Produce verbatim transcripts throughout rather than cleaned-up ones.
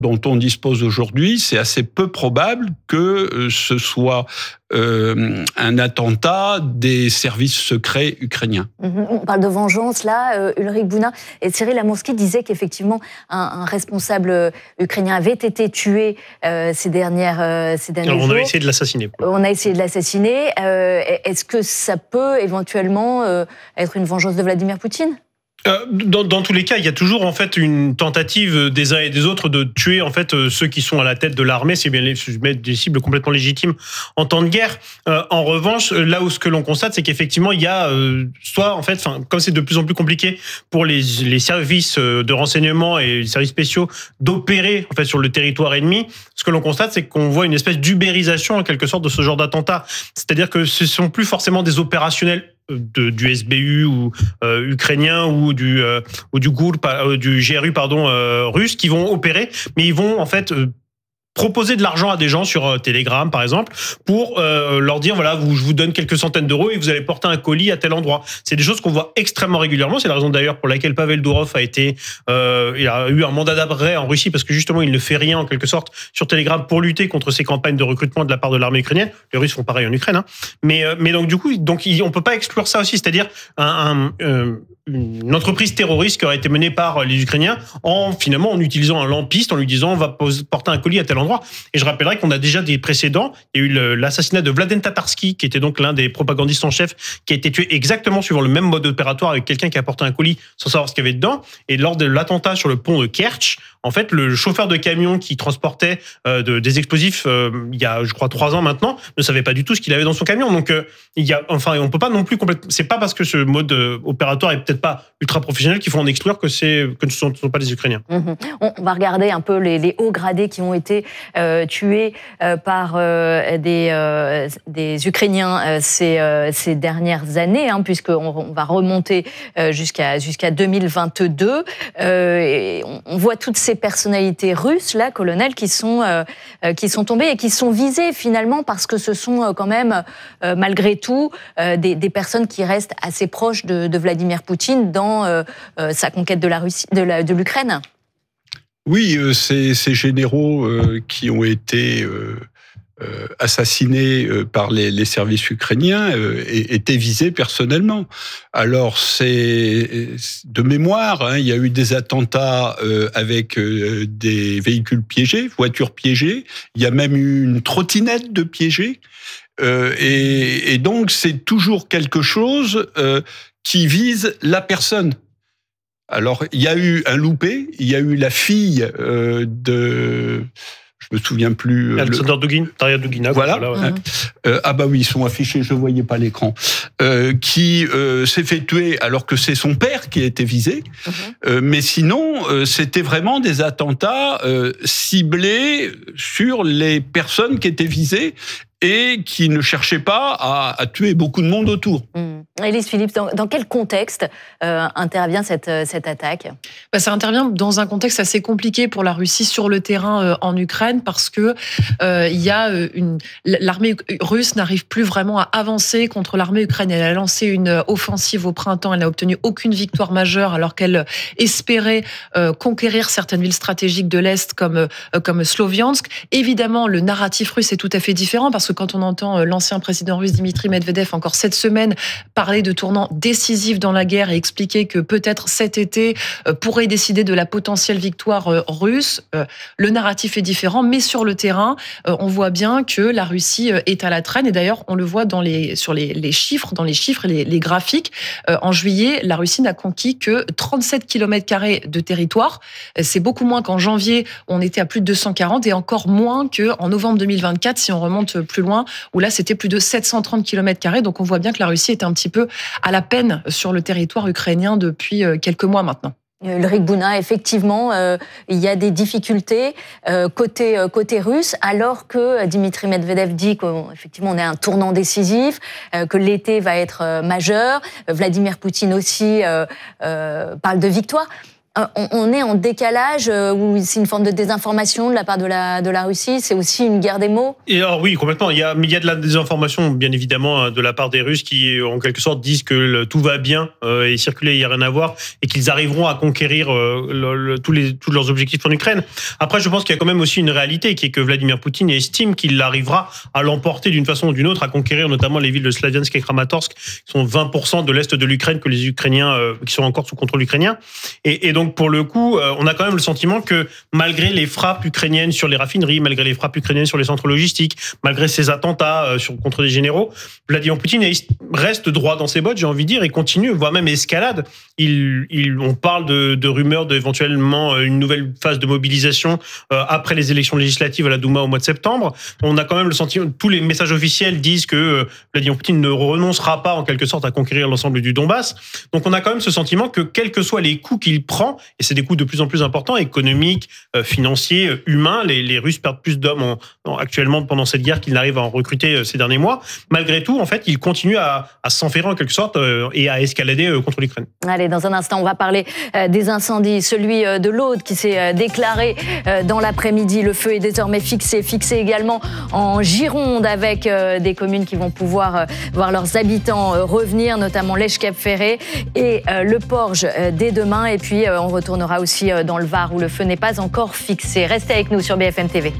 dont on dispose aujourd'hui, c'est assez peu probable que ce soit euh, un attentat des services secrets ukrainiens. Mmh, on parle de vengeance, là, euh, Ulrich Bouna. Et Cyril Amourski disait qu'effectivement, un, un responsable ukrainien avait été tué euh, ces, dernières, euh, ces derniers Alors, on jours. On a essayé de l'assassiner. On a essayé de l'assassiner. Euh, est-ce que ça peut éventuellement euh, être une vengeance de Vladimir Poutine ? Euh, dans, dans tous les cas, il y a toujours en fait une tentative des uns et des autres de tuer en fait ceux qui sont à la tête de l'armée. C'est bien des cibles complètement légitimes en temps de guerre. Euh, en revanche, là où ce que l'on constate, c'est qu'effectivement il y a euh, soit en fait, enfin comme c'est de plus en plus compliqué pour les, les services de renseignement et les services spéciaux d'opérer en fait sur le territoire ennemi, ce que l'on constate, c'est qu'on voit une espèce d'ubérisation en quelque sorte de ce genre d'attentat. C'est-à-dire que ce sont plus forcément des opérationnels De, du S B U ou euh, ukrainien ou du euh, ou du G U R, euh, du G R U pardon euh, russe qui vont opérer, mais ils vont en fait euh, proposer de l'argent à des gens sur euh, Telegram par exemple pour euh, leur dire voilà vous, je vous donne quelques centaines d'euros et vous allez porter un colis à tel endroit. C'est des choses qu'on voit extrêmement régulièrement. C'est la raison d'ailleurs pour laquelle Pavel Durov a été euh, il a eu un mandat d'arrêt en Russie parce que justement il ne fait rien en quelque sorte sur Telegram pour lutter contre ces campagnes de recrutement de la part de l'armée ukrainienne. Les Russes font pareil en Ukraine, hein. mais euh, mais donc du coup donc on peut pas exclure ça aussi, c'est-à-dire un, un euh, une entreprise terroriste qui aurait été menée par les Ukrainiens en finalement en utilisant un lampiste en lui disant on va porter un colis à tel endroit. Et je rappellerai qu'on a déjà des précédents. Il y a eu l'assassinat de Vladimir Tatarski qui était donc l'un des propagandistes en chef qui a été tué exactement suivant le même mode opératoire avec quelqu'un qui a porté un colis sans savoir ce qu'il y avait dedans. Et lors de l'attentat sur le pont de Kerch, en fait le chauffeur de camion qui transportait euh, de, des explosifs euh, il y a je crois trois ans maintenant ne savait pas du tout ce qu'il avait dans son camion. Donc euh, il y a enfin on peut pas non plus complètement. C'est pas parce que ce mode euh, opératoire est peut-être pas ultra professionnel qu'il faut en exclure que c'est que ce ne sont pas des Ukrainiens. Mmh. On va regarder un peu les, les hauts gradés qui ont été euh, tués euh, par euh, des, euh, des Ukrainiens euh, ces, euh, ces dernières années, hein, puisqu'on on va remonter euh, jusqu'à jusqu'à deux mille vingt-deux. Euh, et on, on voit toutes ces personnalités russes, là, colonels, qui sont, euh, qui sont tombées et qui sont visées finalement parce que ce sont euh, quand même, euh, malgré tout, euh, des, des personnes qui restent assez proches de, de Vladimir Poutine dans euh, euh, sa conquête de la Russie, de, la, de l'Ukraine. Oui, euh, ces, ces généraux euh, qui ont été euh, euh, assassinés euh, par les, les services ukrainiens euh, étaient visés personnellement. Alors, c'est de mémoire, hein, il y a eu des attentats euh, avec euh, des véhicules piégés, voitures piégées. Il y a même eu une trottinette de piégée. Euh, et, et donc, c'est toujours quelque chose euh, qui vise la personne. Alors, il y a eu un loupé, il y a eu la fille euh, de... Je me souviens plus... Alexander le... Dugin, Daria Dugina. Voilà. voilà ouais. Mmh. Euh, ah bah oui, ils sont affichés, je ne voyais pas l'écran. Euh, qui euh, s'est fait tuer alors que c'est son père qui a été visé. Mmh. Euh, mais sinon, euh, c'était vraiment des attentats euh, ciblés sur les personnes qui étaient visées et qui ne cherchaient pas à, à tuer beaucoup de monde autour. Mmh. Élise Philippe, dans, dans quel contexte euh, intervient cette, cette attaque ? Bah, ça intervient dans un contexte assez compliqué pour la Russie sur le terrain euh, en Ukraine parce que euh, il y a une l'armée russe n'arrive plus vraiment à avancer contre l'armée ukrainienne. Elle a lancé une offensive au printemps, elle n'a obtenu aucune victoire majeure alors qu'elle espérait euh, conquérir certaines villes stratégiques de l'Est comme euh, comme Sloviansk. Évidemment, le narratif russe est tout à fait différent parce que quand on entend euh, l'ancien président russe Dmitri Medvedev encore cette semaine parler de tournant décisif dans la guerre et expliquer que peut-être cet été euh, pourrait décider de la potentielle victoire euh, russe. Euh, le narratif est différent, mais sur le terrain, euh, on voit bien que la Russie euh, est à la traîne. Et d'ailleurs, on le voit dans les, sur les, les chiffres, dans les chiffres et les, les graphiques. Euh, en juillet, la Russie n'a conquis que trente-sept kilomètres carrés de territoire. Euh, c'est beaucoup moins qu'en janvier, où on était à plus de deux cent quarante, et encore moins qu'en novembre deux mille vingt-quatre, si on remonte plus loin, où là, c'était plus de sept cent trente kilomètres carrés. Donc, on voit bien que la Russie est un petit peu à la peine sur le territoire ukrainien depuis quelques mois maintenant. Ulrich Bouna, effectivement, euh, il y a des difficultés euh, côté euh, côté russe, alors que Dmitri Medvedev dit qu'effectivement on est à un tournant décisif, euh, que l'été va être euh, majeur. Vladimir Poutine aussi euh, euh, parle de victoire. on est en décalage ou c'est une forme de désinformation de la part de la, de la Russie? C'est aussi une guerre des mots? Et alors oui, complètement. Il y a, il y a de la désinformation, bien évidemment, de la part des Russes qui, en quelque sorte, disent que le, tout va bien euh, et circuler, il n'y a rien à voir et qu'ils arriveront à conquérir euh, le, le, tous, les, tous leurs objectifs en Ukraine. Après, je pense qu'il y a quand même aussi une réalité qui est que Vladimir Poutine estime qu'il arrivera à l'emporter d'une façon ou d'une autre, à conquérir notamment les villes de Slaviansk et Kramatorsk, qui sont vingt pour cent de l'est de l'Ukraine que les Ukrainiens, euh, qui sont encore sous contrôle ukrainien. Et, et donc, pour le coup, euh, on a quand même le sentiment que malgré les frappes ukrainiennes sur les raffineries, malgré les frappes ukrainiennes sur les centres logistiques, malgré ces attentats euh, sur, contre des généraux, Vladimir Poutine reste droit dans ses bottes, j'ai envie de dire, et continue, voire même escalade. Il, il, on parle de, de rumeurs d'éventuellement une nouvelle phase de mobilisation euh, après les élections législatives à la Douma au mois de septembre. On a quand même le sentiment, tous les messages officiels disent que euh, Vladimir Poutine ne renoncera pas en quelque sorte à conquérir l'ensemble du Donbass. Donc on a quand même ce sentiment que quels que soient les coups qu'il prend, et c'est des coups de plus en plus importants, économiques, euh, financiers, euh, humains, les, les Russes perdent plus d'hommes en, en, actuellement pendant cette guerre qu'ils n'arrivent à en recruter euh, ces derniers mois. Malgré tout, en fait, il continue à, à s'enferrer en quelque sorte euh, et à escalader euh, contre l'Ukraine. Allez, dans un instant, on va parler euh, des incendies. Celui euh, de l'Aude qui s'est euh, déclaré euh, dans l'après-midi. Le feu est désormais fixé. Fixé également en Gironde avec euh, des communes qui vont pouvoir euh, voir leurs habitants euh, revenir, notamment l'Esch-Cap-Ferré et euh, le Porge euh, dès demain. Et puis, euh, on retournera aussi euh, dans le Var où le feu n'est pas encore fixé. Restez avec nous sur B F M T V.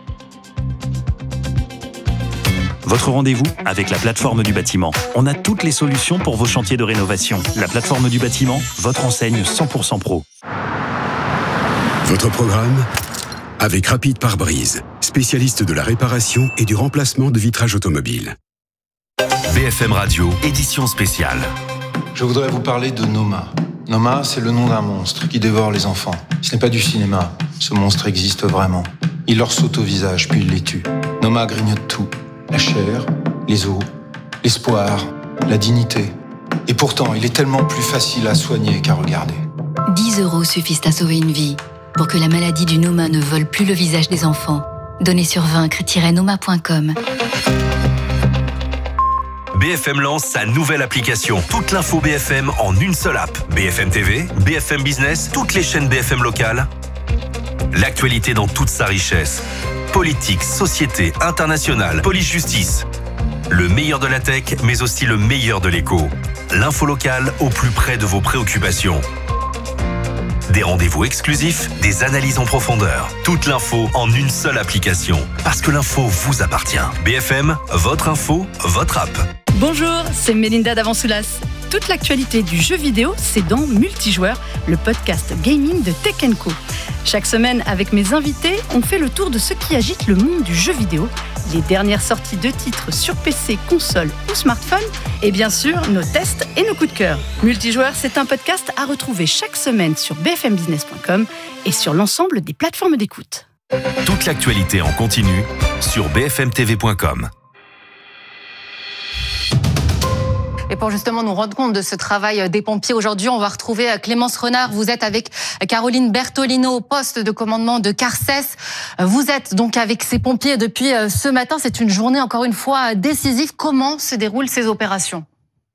Votre rendez-vous avec la plateforme du bâtiment. On a toutes les solutions pour vos chantiers de rénovation. La plateforme du bâtiment, votre enseigne cent pour cent pro. Votre programme avec Rapide Pare-Brise, spécialiste de la réparation et du remplacement de vitrage automobile. B F M Radio, édition spéciale. Je voudrais vous parler de Noma. Noma, c'est le nom d'un monstre qui dévore les enfants. Ce n'est pas du cinéma. Ce monstre existe vraiment. Il leur saute au visage, puis il les tue. Noma grignote tout. La chair, les os, l'espoir, la dignité. Et pourtant, il est tellement plus facile à soigner qu'à regarder. dix euros suffisent à sauver une vie. Pour que la maladie du Noma ne vole plus le visage des enfants. Donnez sur vaincre tiret noma point com. B F M lance sa nouvelle application. Toute l'info B F M en une seule app. B F M T V, B F M Business, toutes les chaînes B F M locales. L'actualité dans toute sa richesse. Politique, société, internationale, police-justice. Le meilleur de la tech, mais aussi le meilleur de l'écho. L'info locale au plus près de vos préoccupations. Des rendez-vous exclusifs, des analyses en profondeur. Toute l'info en une seule application. Parce que l'info vous appartient. B F M, votre info, votre app. Bonjour, c'est Mélinda Davansoulas. Toute l'actualité du jeu vidéo, c'est dans Multijoueur, le podcast gaming de Tech and Co. Chaque semaine, avec mes invités, on fait le tour de ce qui agite le monde du jeu vidéo, les dernières sorties de titres sur P C, console ou smartphone, et bien sûr, nos tests et nos coups de cœur. Multijoueur, c'est un podcast à retrouver chaque semaine sur b f m business point com et sur l'ensemble des plateformes d'écoute. Toute l'actualité en continu sur b f m t v point com. Et pour justement nous rendre compte de ce travail des pompiers, aujourd'hui, on va retrouver Clémence Renard. Vous êtes avec Caroline Bertolino au poste de commandement de Carcès. Vous êtes donc avec ces pompiers depuis ce matin. C'est une journée, encore une fois, décisive. Comment se déroulent ces opérations ?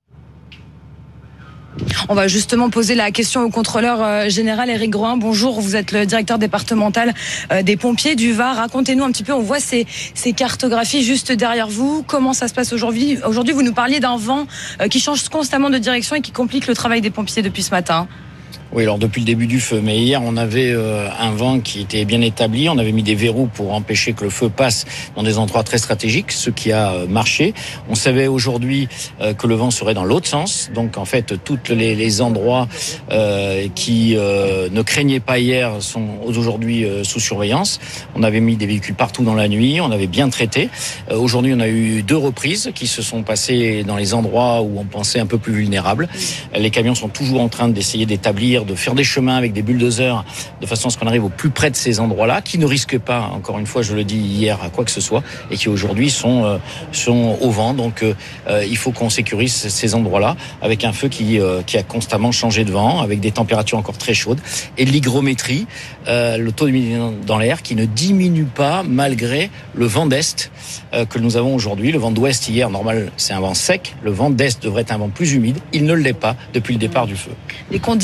On va justement poser la question au contrôleur général Éric Groin. Bonjour, vous êtes le directeur départemental des pompiers du Var. Racontez-nous un petit peu, on voit ces, ces cartographies juste derrière vous. Comment ça se passe aujourd'hui ? Aujourd'hui, vous nous parliez d'un vent qui change constamment de direction et qui complique le travail des pompiers depuis ce matin. Oui, alors depuis le début du feu, mais hier on avait euh, un vent qui était bien établi, on avait mis des verrous pour empêcher que le feu passe dans des endroits très stratégiques, ce qui a euh, marché. On savait aujourd'hui euh, que le vent serait dans l'autre sens, donc en fait tous les, les endroits euh, qui euh, ne craignaient pas hier sont aujourd'hui euh, sous surveillance. On avait mis des véhicules partout dans la nuit, on avait bien traité. Euh, aujourd'hui on a eu deux reprises qui se sont passées dans les endroits où on pensait un peu plus vulnérables. Les camions sont toujours en train d'essayer d'établir, de faire des chemins avec des bulldozers de façon à ce qu'on arrive au plus près de ces endroits-là, qui ne risquent pas, encore une fois, je le dis hier, à quoi que ce soit, et qui aujourd'hui sont euh, sont au vent. Donc euh, il faut qu'on sécurise ces endroits-là avec un feu qui euh, qui a constamment changé de vent, avec des températures encore très chaudes, et de l'hygrométrie, euh, le taux d'humidité dans l'air qui ne diminue pas malgré le vent d'est euh, que nous avons aujourd'hui. Le vent d'ouest hier, normal, c'est un vent sec. Le vent d'est devrait être un vent plus humide. Il ne l'est pas depuis le départ du feu. Les conditions météo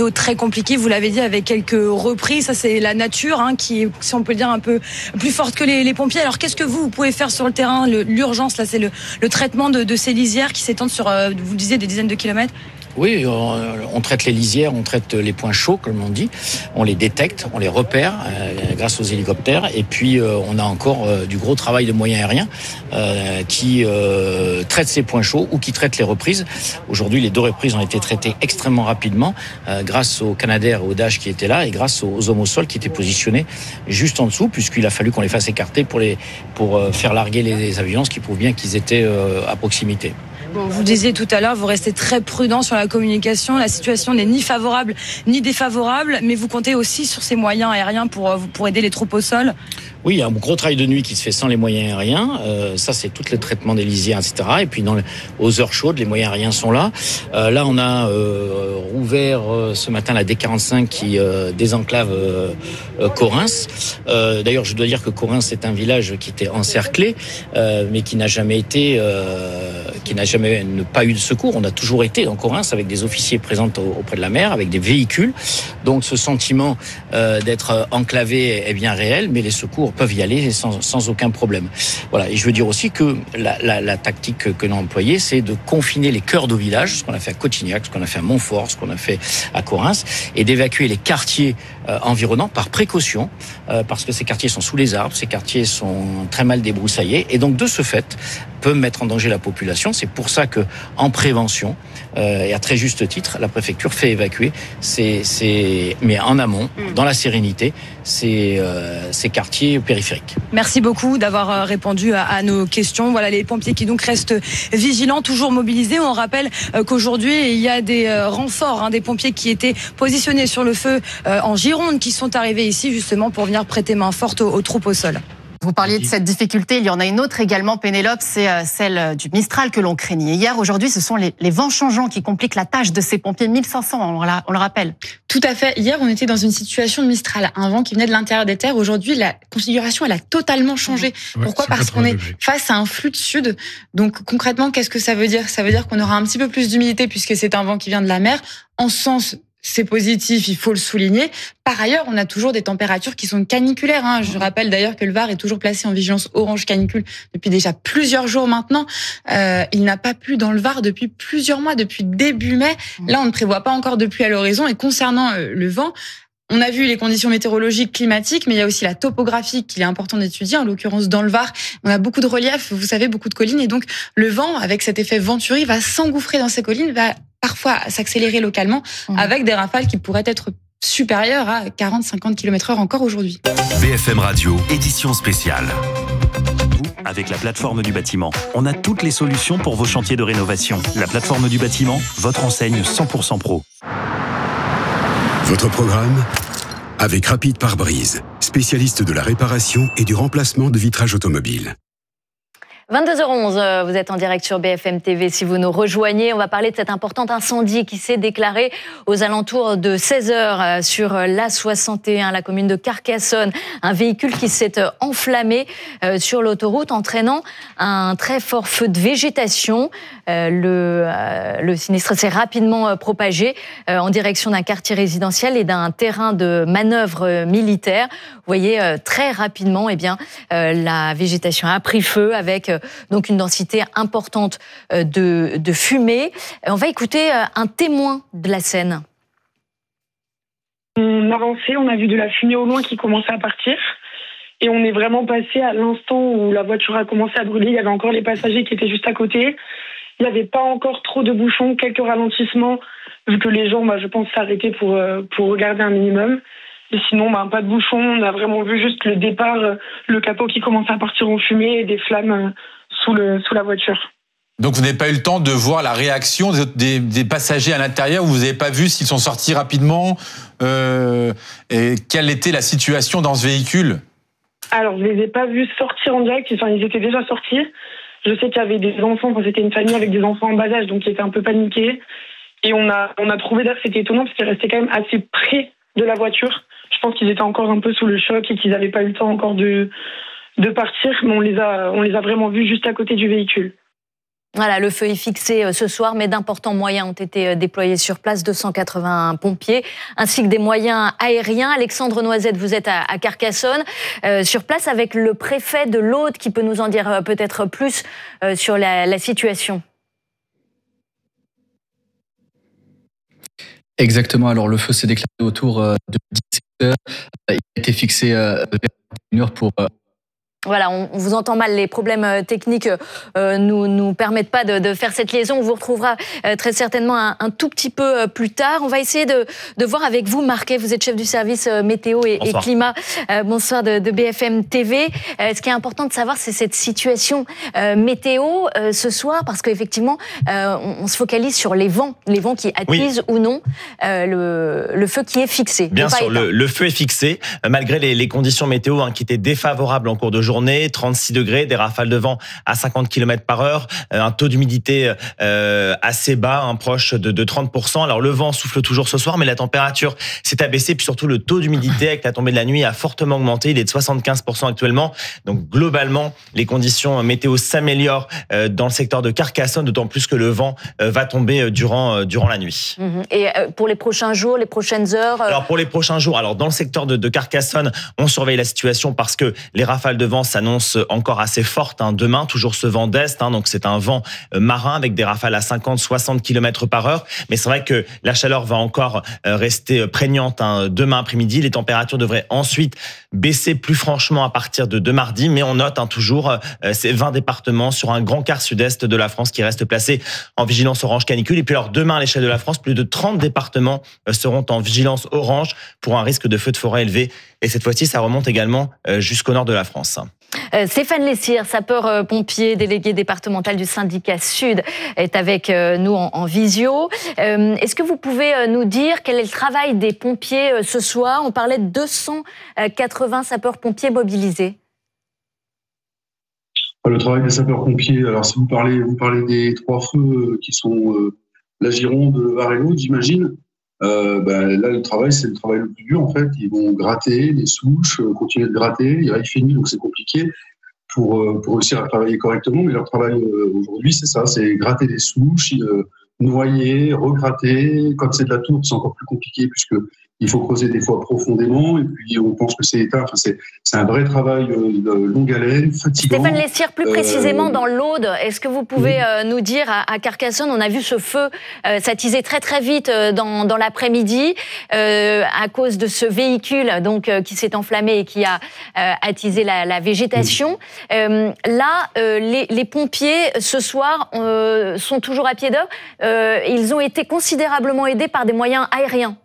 plutôt très compliqué, vous l'avez dit, avec quelques reprises. Ça, c'est la nature hein, qui est, si on peut le dire, un peu plus forte que les, les pompiers. Alors, qu'est-ce que vous, vous pouvez faire sur le terrain? le, L'urgence, là, c'est le, le traitement de, de ces lisières qui s'étendent sur, euh, vous le disiez, des dizaines de kilomètres. Oui, on, on traite les lisières, on traite les points chauds, comme on dit. On les détecte, on les repère euh, grâce aux hélicoptères. Et puis, euh, on a encore euh, du gros travail de moyens aériens euh, qui euh, traitent ces points chauds ou qui traitent les reprises. Aujourd'hui, les deux reprises ont été traitées extrêmement rapidement euh, grâce aux Canadair et aux Dash qui étaient là et grâce aux hommes au sol qui étaient positionnés juste en dessous, puisqu'il a fallu qu'on les fasse écarter pour, les, pour euh, faire larguer les, les avions, ce qui prouve bien qu'ils étaient euh, à proximité. Bon, vous disiez tout à l'heure, vous restez très prudent sur la communication. La situation n'est ni favorable ni défavorable, mais vous comptez aussi sur ces moyens aériens pour, pour aider les troupes au sol. Oui, il y a un gros travail de nuit qui se fait sans les moyens aériens. Euh, ça, c'est tout le traitement des lisières, et cetera. Et puis, dans les, aux heures chaudes, les moyens aériens sont là. Euh, là, on a euh, rouvert euh, ce matin la D quarante-cinq qui euh, désenclave euh, euh, Corince. Euh, d'ailleurs, je dois dire que Corince est un village qui était encerclé, euh, mais qui n'a jamais été, euh, qui n'a jamais ne, pas eu de secours. On a toujours été dans Corince avec des officiers présents auprès de la mer, avec des véhicules. Donc, ce sentiment euh, d'être enclavé est bien réel, mais les secours peuvent y aller sans, sans aucun problème. Voilà. Et je veux dire aussi que la, la, la tactique que, que l'on a employée, c'est de confiner les cœurs de village, ce qu'on a fait à Cotignac, ce qu'on a fait à Montfort, ce qu'on a fait à Corince, et d'évacuer les quartiers euh, environnants par précaution, euh, parce que ces quartiers sont sous les arbres, ces quartiers sont très mal débroussaillés, et donc de ce fait, peuvent mettre en danger la population. C'est pour ça que, en prévention, euh, et à très juste titre, la préfecture fait évacuer ces, ces mais en amont, dans la sérénité, ces, euh, ces quartiers périphériques. Merci beaucoup d'avoir répondu à, à nos questions. Voilà les pompiers qui donc restent vigilants, toujours mobilisés. On rappelle qu'aujourd'hui il y a des renforts, hein, des pompiers qui étaient positionnés sur le feu euh, en Gironde, qui sont arrivés ici justement pour venir prêter main forte aux, aux troupes au sol. Vous parliez de cette difficulté, il y en a une autre également, Pénélope, c'est celle du Mistral que l'on craignait hier. Aujourd'hui, ce sont les, les vents changeants qui compliquent la tâche de ces pompiers. mille cinq cents, on, la, on le rappelle. Tout à fait. Hier, on était dans une situation de Mistral, un vent qui venait de l'intérieur des terres. Aujourd'hui, la configuration, elle a totalement changé. Ouais, pourquoi ? Parce qu'on est face à un flux de sud. Donc, concrètement, qu'est-ce que ça veut dire ? Ça veut dire qu'on aura un petit peu plus d'humidité puisque c'est un vent qui vient de la mer. En sens, c'est positif, il faut le souligner. Par ailleurs, on a toujours des températures qui sont caniculaires. Hein. Je rappelle d'ailleurs que le Var est toujours placé en vigilance orange canicule depuis déjà plusieurs jours maintenant. Euh, il n'a pas plu dans le Var depuis plusieurs mois, depuis début mai. Là, on ne prévoit pas encore de pluie à l'horizon. Et concernant euh, le vent, on a vu les conditions météorologiques, climatiques, mais il y a aussi la topographie qu'il est important d'étudier. En l'occurrence, dans le Var, on a beaucoup de relief, vous savez, beaucoup de collines. Et donc, le vent, avec cet effet venturi, va s'engouffrer dans ces collines, va parfois s'accélérer localement, mmh. avec des rafales qui pourraient être supérieures à quarante à cinquante kilomètres heure encore aujourd'hui. B F M Radio, édition spéciale. Avec la plateforme du bâtiment, on a toutes les solutions pour vos chantiers de rénovation. La plateforme du bâtiment, votre enseigne cent pour cent pro. Votre programme avec Rapide Pare-Brise, spécialiste de la réparation et du remplacement de vitrage automobile. vingt-deux heures onze, vous êtes en direct sur B F M T V. Si vous nous rejoignez, on va parler de cet important incendie qui s'est déclaré aux alentours de seize heures sur l'A soixante et un, la commune de Carcassonne. Un véhicule qui s'est enflammé sur l'autoroute, entraînant un très fort feu de végétation. Le, le sinistre s'est rapidement propagé en direction d'un quartier résidentiel et d'un terrain de manœuvre militaire. Vous voyez très rapidement, eh bien, la végétation a pris feu avec donc une densité importante de, de fumée. On va écouter un témoin de la scène. On avançait, on a vu de la fumée au loin qui commençait à partir. Et on est vraiment passé à l'instant où la voiture a commencé à brûler. Il y avait encore les passagers qui étaient juste à côté. Il n'y avait pas encore trop de bouchons, quelques ralentissements, vu que les gens, bah, je pense, s'arrêtaient pour, pour regarder un minimum. Et sinon, bah, pas de bouchons. On a vraiment vu juste le départ, le capot qui commençait à partir en fumée et des flammes sous, le, sous la voiture. Donc vous n'avez pas eu le temps de voir la réaction des, des, des passagers à l'intérieur, vous n'avez pas vu s'ils sont sortis rapidement euh, et quelle était la situation dans ce véhicule ? Alors, je ne les ai pas vus sortir en direct, enfin, ils étaient déjà sortis. Je sais qu'il y avait des enfants, enfin, c'était une famille avec des enfants en bas âge, donc ils étaient un peu paniqués. Et on a, on a trouvé d'ailleurs que c'était étonnant parce qu'ils restaient quand même assez près de la voiture. Je pense qu'ils étaient encore un peu sous le choc et qu'ils n'avaient pas eu le temps encore de, de partir, mais on les a, on les a vraiment vus juste à côté du véhicule. Voilà, le feu est fixé ce soir, mais d'importants moyens ont été déployés sur place, deux cent quatre-vingts pompiers, ainsi que des moyens aériens. Alexandre Noisette, vous êtes à, à Carcassonne, euh, sur place avec le préfet de l'Aude, qui peut nous en dire peut-être plus euh, sur la, la situation. Exactement, alors le feu s'est déclaré autour de dix-sept heures. Il a été fixé vers une heure pour... Voilà, on, on vous entend mal. Les problèmes techniques euh, nous nous permettent pas de, de faire cette liaison. On vous retrouvera euh, très certainement un, un tout petit peu euh, plus tard. On va essayer de, de voir avec vous, Marquet. Vous êtes chef du service euh, météo et, et climat. Euh, bonsoir de, de B F M T V. Euh, ce qui est important de savoir, c'est cette situation euh, météo euh, ce soir, parce qu'effectivement, euh, on, on se focalise sur les vents, les vents qui attisent oui. ou non euh, le, le feu qui est fixé. Bien sûr, le, le feu est fixé malgré les, les conditions météo hein, qui étaient défavorables en cours de journée. trente-six degrés, des rafales de vent à cinquante kilomètres par heure, un taux d'humidité euh, assez bas, hein, proche de, de trente pour cent. Alors le vent souffle toujours ce soir, mais la température s'est abaissée, puis surtout le taux d'humidité avec la tombée de la nuit a fortement augmenté. Il est de soixante-quinze pour cent actuellement. Donc globalement, les conditions météo s'améliorent euh, dans le secteur de Carcassonne, d'autant plus que le vent euh, va tomber durant, euh, durant la nuit. Et euh, pour les prochains jours, les prochaines heures euh... Alors pour les prochains jours, alors dans le secteur de, de Carcassonne, on surveille la situation parce que les rafales de vent s'annonce encore assez forte hein, demain, toujours ce vent d'est, hein, donc c'est un vent marin avec des rafales à cinquante à soixante kilomètres par heure, mais c'est vrai que la chaleur va encore rester prégnante hein, demain après-midi. Les températures devraient ensuite baisser plus franchement à partir de, de mardi, mais on note hein, toujours euh, ces vingt départements sur un grand quart sud-est de la France qui restent placés en vigilance orange canicule. Et puis alors demain à l'échelle de la France, plus de trente départements seront en vigilance orange pour un risque de feu de forêt élevé. Et cette fois-ci, ça remonte également jusqu'au nord de la France. Euh, Stéphane Lessire, sapeur-pompier, délégué départemental du syndicat Sud, est avec euh, nous en, en visio. Euh, est-ce que vous pouvez euh, nous dire quel est le travail des pompiers euh, ce soir? On parlait de deux cent quatre-vingts sapeurs-pompiers mobilisés. Le travail des sapeurs-pompiers, alors si vous parlez, vous parlez des trois feux qui sont euh, la Gironde, le Var et l'Aude, j'imagine. Euh, ben, là, le travail, c'est le travail le plus dur, en fait. Ils vont gratter les souches, euh, continuer de gratter. Il fait nuit, donc c'est compliqué pour, euh, pour réussir à travailler correctement. Mais leur travail euh, aujourd'hui, c'est ça, c'est gratter les souches, euh, noyer, regratter. Quand c'est de la tourbe, c'est encore plus compliqué puisque il faut creuser des fois profondément et puis on pense que c'est éteint. Enfin, c'est, c'est un vrai travail euh, de longue haleine, fatigant. Stéphane Lessire, plus précisément euh, dans l'Aude, est-ce que vous pouvez euh, nous dire à, à Carcassonne, on a vu ce feu euh, s'attiser très très vite euh, dans, dans l'après-midi euh, à cause de ce véhicule donc euh, qui s'est enflammé et qui a euh, attisé la, la végétation. Euh, là, euh, les, les pompiers ce soir euh, sont toujours à pied d'œuvre. Euh, ils ont été considérablement aidés par des moyens aériens.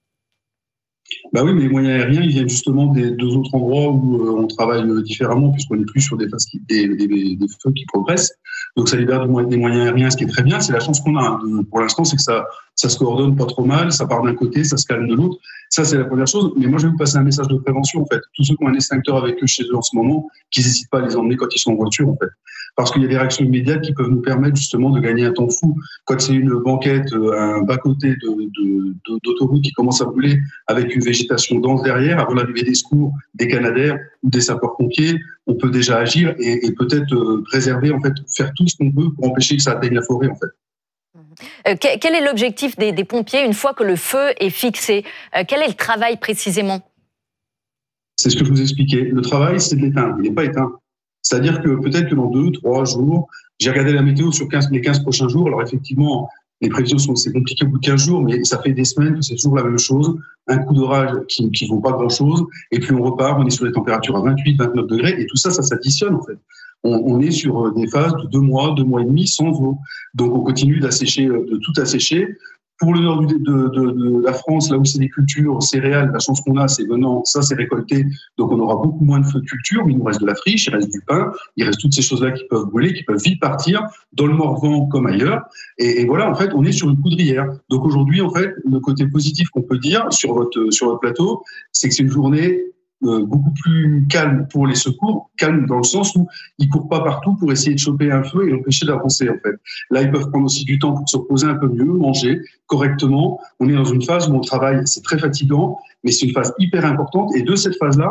Bah oui, mais les moyens aériens, ils viennent justement des deux autres endroits où euh, on travaille différemment, puisqu'on n'est plus sur des, phases qui, des, des, des feux qui progressent. Donc ça libère des moyens aériens, ce qui est très bien. C'est la chance qu'on a. Pour l'instant, c'est que ça, ça se coordonne pas trop mal, ça part d'un côté, ça se calme de l'autre. Ça, c'est la première chose. Mais moi, je vais vous passer un message de prévention, en fait. Tous ceux qui ont un extincteur avec eux chez eux en ce moment, qu'ils n'hésitent pas à les emmener quand ils sont en voiture, en fait. Parce qu'il y a des réactions immédiates qui peuvent nous permettre justement de gagner un temps fou. Quand c'est une banquette, un bas-côté de, de, de, d'autoroute qui commence à brûler avec une végétation dense derrière, avant l'arrivée des secours, des canadaires ou des sapeurs-pompiers, on peut déjà agir et, et peut-être euh, préserver, en fait, faire tout ce qu'on peut pour empêcher que ça atteigne la forêt, en fait. Euh, quel est l'objectif des, des pompiers une fois que le feu est fixé? euh, Quel est le travail précisément? C'est ce que je vous expliquais. Le travail, c'est de l'éteindre. Il n'est pas éteint. C'est-à-dire que peut-être que dans deux, trois jours, j'ai regardé la météo sur quinze, les quinze prochains jours. Alors effectivement, les prévisions sont c'est compliqué au bout de quinze jours, mais ça fait des semaines que c'est toujours la même chose. Un coup d'orage qui qui vaut pas grand-chose, et puis on repart, on est sur des températures à vingt-huit, vingt-neuf degrés, et tout ça, ça s'additionne en fait. On, on est sur des phases de deux mois, deux mois et demi sans eau. Donc on continue d'assécher, de tout assécher. Pour le nord de, de, de, de la France, là où c'est des cultures céréales, la chance qu'on a, c'est venant, ça c'est récolté, donc on aura beaucoup moins de feux de culture, mais il nous reste de la friche, il reste du pain, il reste toutes ces choses-là qui peuvent brûler, qui peuvent vite partir, dans le Morvan comme ailleurs. Et, et voilà, en fait, on est sur une poudrière. Donc aujourd'hui, en fait, le côté positif qu'on peut dire sur votre, sur votre plateau, c'est que c'est une journée Euh, beaucoup plus calme pour les secours, calme dans le sens où ils courent pas partout pour essayer de choper un feu et l'empêcher d'avancer en fait. Là, ils peuvent prendre aussi du temps pour se reposer un peu mieux, manger correctement. On est dans une phase où on travaille, c'est très fatigant, mais c'est une phase hyper importante. Et de cette phase-là,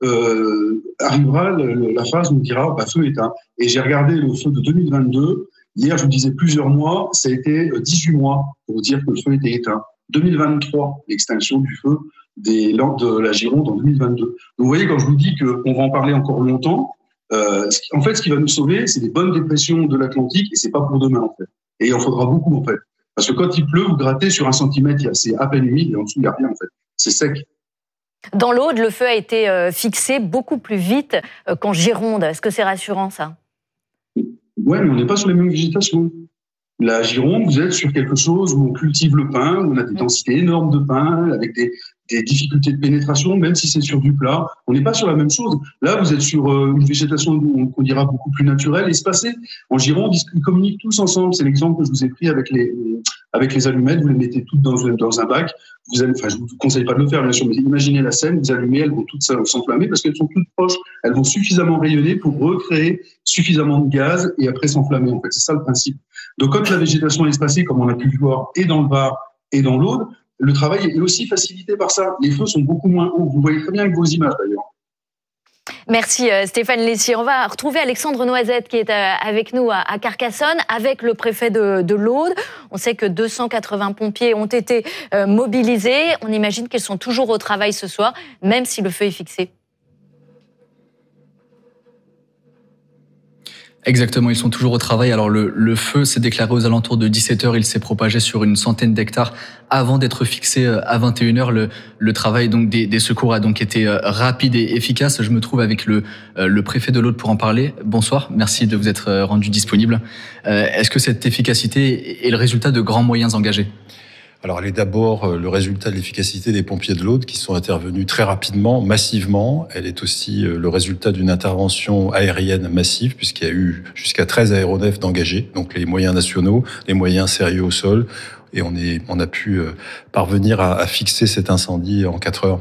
euh, arrivera le, la phase où on dira bah, feu éteint. Et j'ai regardé le feu de deux mille vingt-deux. Hier, je vous disais plusieurs mois, ça a été dix-huit mois pour dire que le feu était éteint. deux mille vingt-trois, l'extinction du feu des Landes de la Gironde en deux mille vingt-deux. Donc, vous voyez, quand je vous dis qu'on va en parler encore longtemps, euh, en fait, ce qui va nous sauver, c'est des bonnes dépressions de l'Atlantique, et c'est pas pour demain, en fait. Et il en faudra beaucoup, en fait. Parce que quand il pleut, vous grattez sur un centimètre, c'est à peine humide, et en dessous, il n'y a rien, en fait. C'est sec. Dans l'Aude, le feu a été euh, fixé beaucoup plus vite euh, qu'en Gironde. Est-ce que c'est rassurant, ça? Ouais, mais on n'est pas sur les mêmes végétations. La Gironde, vous êtes sur quelque chose où on cultive le pin, où on a des densités énormes de pin, avec des, des difficultés de pénétration, même si c'est sur du plat. On n'est pas sur la même chose. Là, vous êtes sur euh, une végétation qu'on dira beaucoup plus naturelle, espacée. En Gironde, ils communiquent tous ensemble. C'est l'exemple que je vous ai pris avec les, avec les allumettes. Vous les mettez toutes dans, dans un bac. Vous allez, enfin, je ne vous conseille pas de le faire, bien sûr, mais imaginez la scène, vous allumez, elles vont toutes s'enflammer parce qu'elles sont toutes proches. Elles vont suffisamment rayonner pour recréer suffisamment de gaz et après s'enflammer. En fait, c'est ça le principe. Donc, quand la végétation est espacée, comme on a pu le voir, et dans le Var et dans l'Aude, le travail est aussi facilité par ça. Les feux sont beaucoup moins hauts. Vous voyez très bien avec vos images, d'ailleurs. Merci Stéphane Lessier. On va retrouver Alexandre Noisette qui est avec nous à Carcassonne avec le préfet de, de l'Aude. On sait que deux cent quatre-vingts pompiers ont été mobilisés. On imagine qu'ils sont toujours au travail ce soir, même si le feu est fixé. Exactement, ils sont toujours au travail. Alors le, le feu s'est déclaré aux alentours de dix-sept heures, il s'est propagé sur une centaine d'hectares avant d'être fixé à vingt et une heures. Le, le travail donc des, des secours a donc été rapide et efficace. Je me trouve avec le, le préfet de l'Aude pour en parler. Bonsoir, merci de vous être rendu disponible. Est-ce que cette efficacité est le résultat de grands moyens engagés ? Alors, elle est d'abord le résultat de l'efficacité des pompiers de l'Aude qui sont intervenus très rapidement, massivement. Elle est aussi le résultat d'une intervention aérienne massive puisqu'il y a eu jusqu'à treize aéronefs d'engagés, donc les moyens nationaux, les moyens sérieux au sol. Et on, est, on a pu parvenir à, à fixer cet incendie en quatre heures.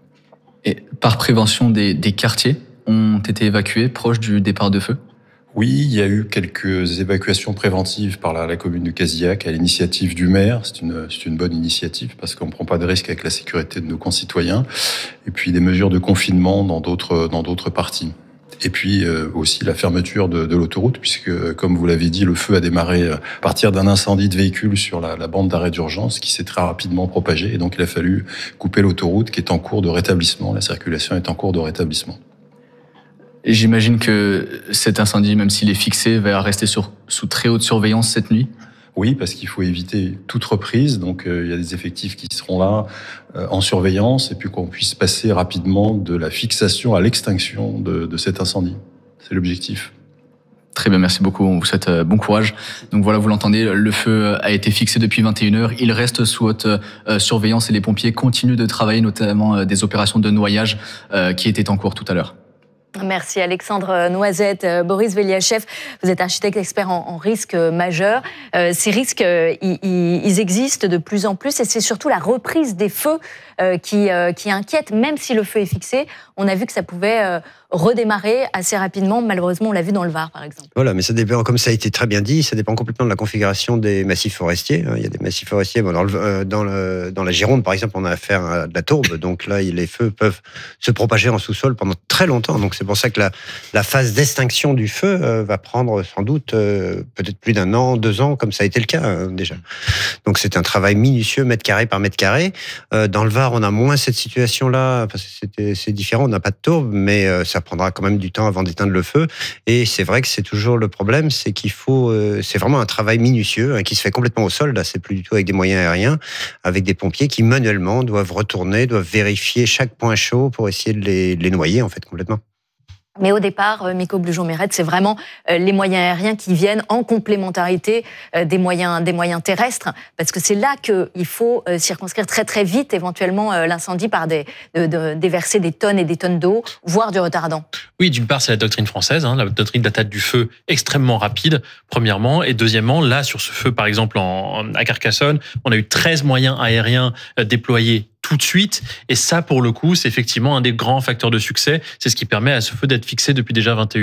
Et par prévention, des, des quartiers ont été évacués proches du départ de feu ? Oui, il y a eu quelques évacuations préventives par la, la commune de Casillac à l'initiative du maire. C'est une, c'est une bonne initiative parce qu'on ne prend pas de risque avec la sécurité de nos concitoyens. Et puis des mesures de confinement dans d'autres, dans d'autres parties. Et puis euh, aussi la fermeture de, de l'autoroute puisque, comme vous l'avez dit, le feu a démarré à partir d'un incendie de véhicule sur la, la bande d'arrêt d'urgence qui s'est très rapidement propagé. Et donc il a fallu couper l'autoroute qui est en cours de rétablissement. La circulation est en cours de rétablissement. Et j'imagine que cet incendie, même s'il est fixé, va rester sur, sous très haute surveillance cette nuit ? Oui, parce qu'il faut éviter toute reprise. Donc, euh, il y a des effectifs qui seront là euh, en surveillance et puis qu'on puisse passer rapidement de la fixation à l'extinction de, de cet incendie. C'est l'objectif. Très bien, merci beaucoup. On vous souhaite bon courage. Donc voilà, vous l'entendez, le feu a été fixé depuis vingt et une heures. Il reste sous haute euh, surveillance et les pompiers continuent de travailler, notamment euh, des opérations de noyage euh, qui étaient en cours tout à l'heure. Merci Alexandre Noisette. Boris Veliachev, vous êtes architecte expert en, en risques majeurs. Euh, ces risques, euh, ils, ils existent de plus en plus et c'est surtout la reprise des feux euh, qui, euh, qui inquiète, même si le feu est fixé. On a vu que ça pouvait euh, redémarrer assez rapidement. Malheureusement, on l'a vu dans le Var, par exemple. Voilà, mais ça dépend, comme ça a été très bien dit, ça dépend complètement de la configuration des massifs forestiers. Il y a des massifs forestiers, bon, dans, le, dans, le, dans la Gironde, par exemple, on a affaire à de la tourbe. Donc là, les feux peuvent se propager en sous-sol pendant très longtemps. Donc c'est pour ça que la, la phase d'extinction du feu euh, va prendre sans doute euh, peut-être plus d'un an, deux ans, comme ça a été le cas euh, déjà. Donc c'est un travail minutieux, mètre carré par mètre carré. Euh, dans le Var, on a moins cette situation-là, parce que c'était, c'est différent, on n'a pas de tourbe, mais euh, ça prendra quand même du temps avant d'éteindre le feu. Et c'est vrai que c'est toujours le problème, c'est qu'il faut, euh, c'est vraiment un travail minutieux hein, qui se fait complètement au sol. Là, c'est plus du tout avec des moyens aériens, avec des pompiers qui manuellement doivent retourner, doivent vérifier chaque point chaud pour essayer de les, de les noyer en fait complètement. Mais au départ, Miko Blujon-Mérette, c'est vraiment les moyens aériens qui viennent en complémentarité des moyens, des moyens terrestres, parce que c'est là qu'il faut circonscrire très très vite éventuellement l'incendie par des, de, de, déverser des tonnes et des tonnes d'eau, voire du retardant. Oui, d'une part, c'est la doctrine française, hein, la doctrine d'attaque du feu extrêmement rapide, premièrement, et deuxièmement, là, sur ce feu, par exemple, en, à Carcassonne, on a eu treize moyens aériens déployés tout de suite. Et ça, pour le coup, c'est effectivement un des grands facteurs de succès. C'est ce qui permet à ce feu d'être fixé depuis déjà vingt et une heures.